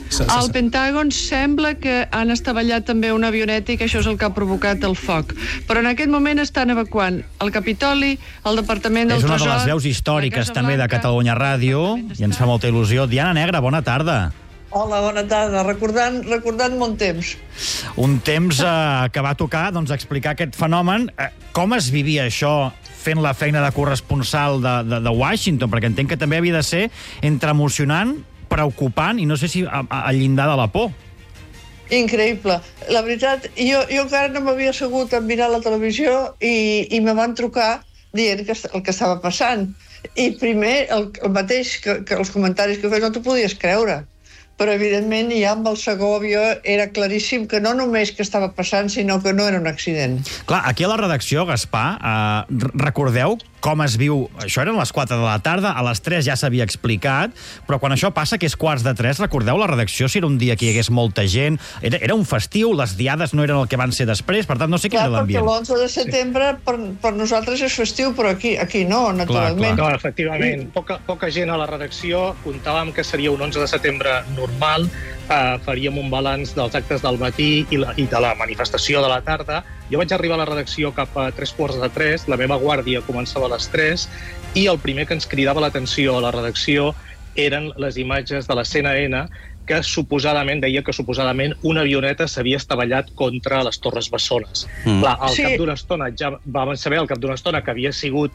[SPEAKER 24] Al Pentàgon sembla que han estavellat també una avioneta i que això és el que ha provocat el foc. Però en aquest moment estan evacuant el Capitoli, el Departament del Tresor...
[SPEAKER 22] És una de les veus històriques també de Catalunya Ràdio i ens fa molta il·lusió. Diana Negra, bona tarda.
[SPEAKER 8] Hola, bona tarda. Recordant mon temps.
[SPEAKER 22] Un temps que va tocar explicar aquest fenomen. Com es vivia això fent la feina de corresponsal de Washington? Perquè entenc que també havia de ser entre emocionant, preocupant i no sé si al llindar de la por.
[SPEAKER 8] Increïble. La veritat, jo encara no m'havia assegut a mirar la televisió i me van trucar dient el que estava passant. I primer, el mateix que els comentaris que fes no t'ho podies creure. Però, evidentment, ja amb el segon avió era claríssim que no només que estava passant, sinó que no era un accident.
[SPEAKER 22] Clar, aquí a la redacció, Gaspar, recordeu com es viu... Això eren les 4 de la tarda, a les 3 ja s'havia explicat, però quan això passa, que és 2:45, recordeu la redacció, si era un dia que hi hagués molta gent, era un festiu, les diades no eren el que van ser després, per tant, no sé quin era l'ambient.
[SPEAKER 8] Clar, perquè l'11 de setembre per nosaltres és festiu, però aquí no, naturalment.
[SPEAKER 23] No, efectivament, poca gent a la redacció, comptàvem que seria un 11 de setembre normal, faríem un balanç dels actes del matí i de la manifestació de la tarda. Jo vaig arribar a la redacció cap a 2:45, la meva guàrdia començava a les 3, i el primer que ens cridava l'atenció a la redacció eren les imatges de la CNN, que deia que suposadament una avioneta s'havia estavellat contra les Torres Bessones. Clar, al cap d'una estona, ja vam saber al cap d'una estona que havia sigut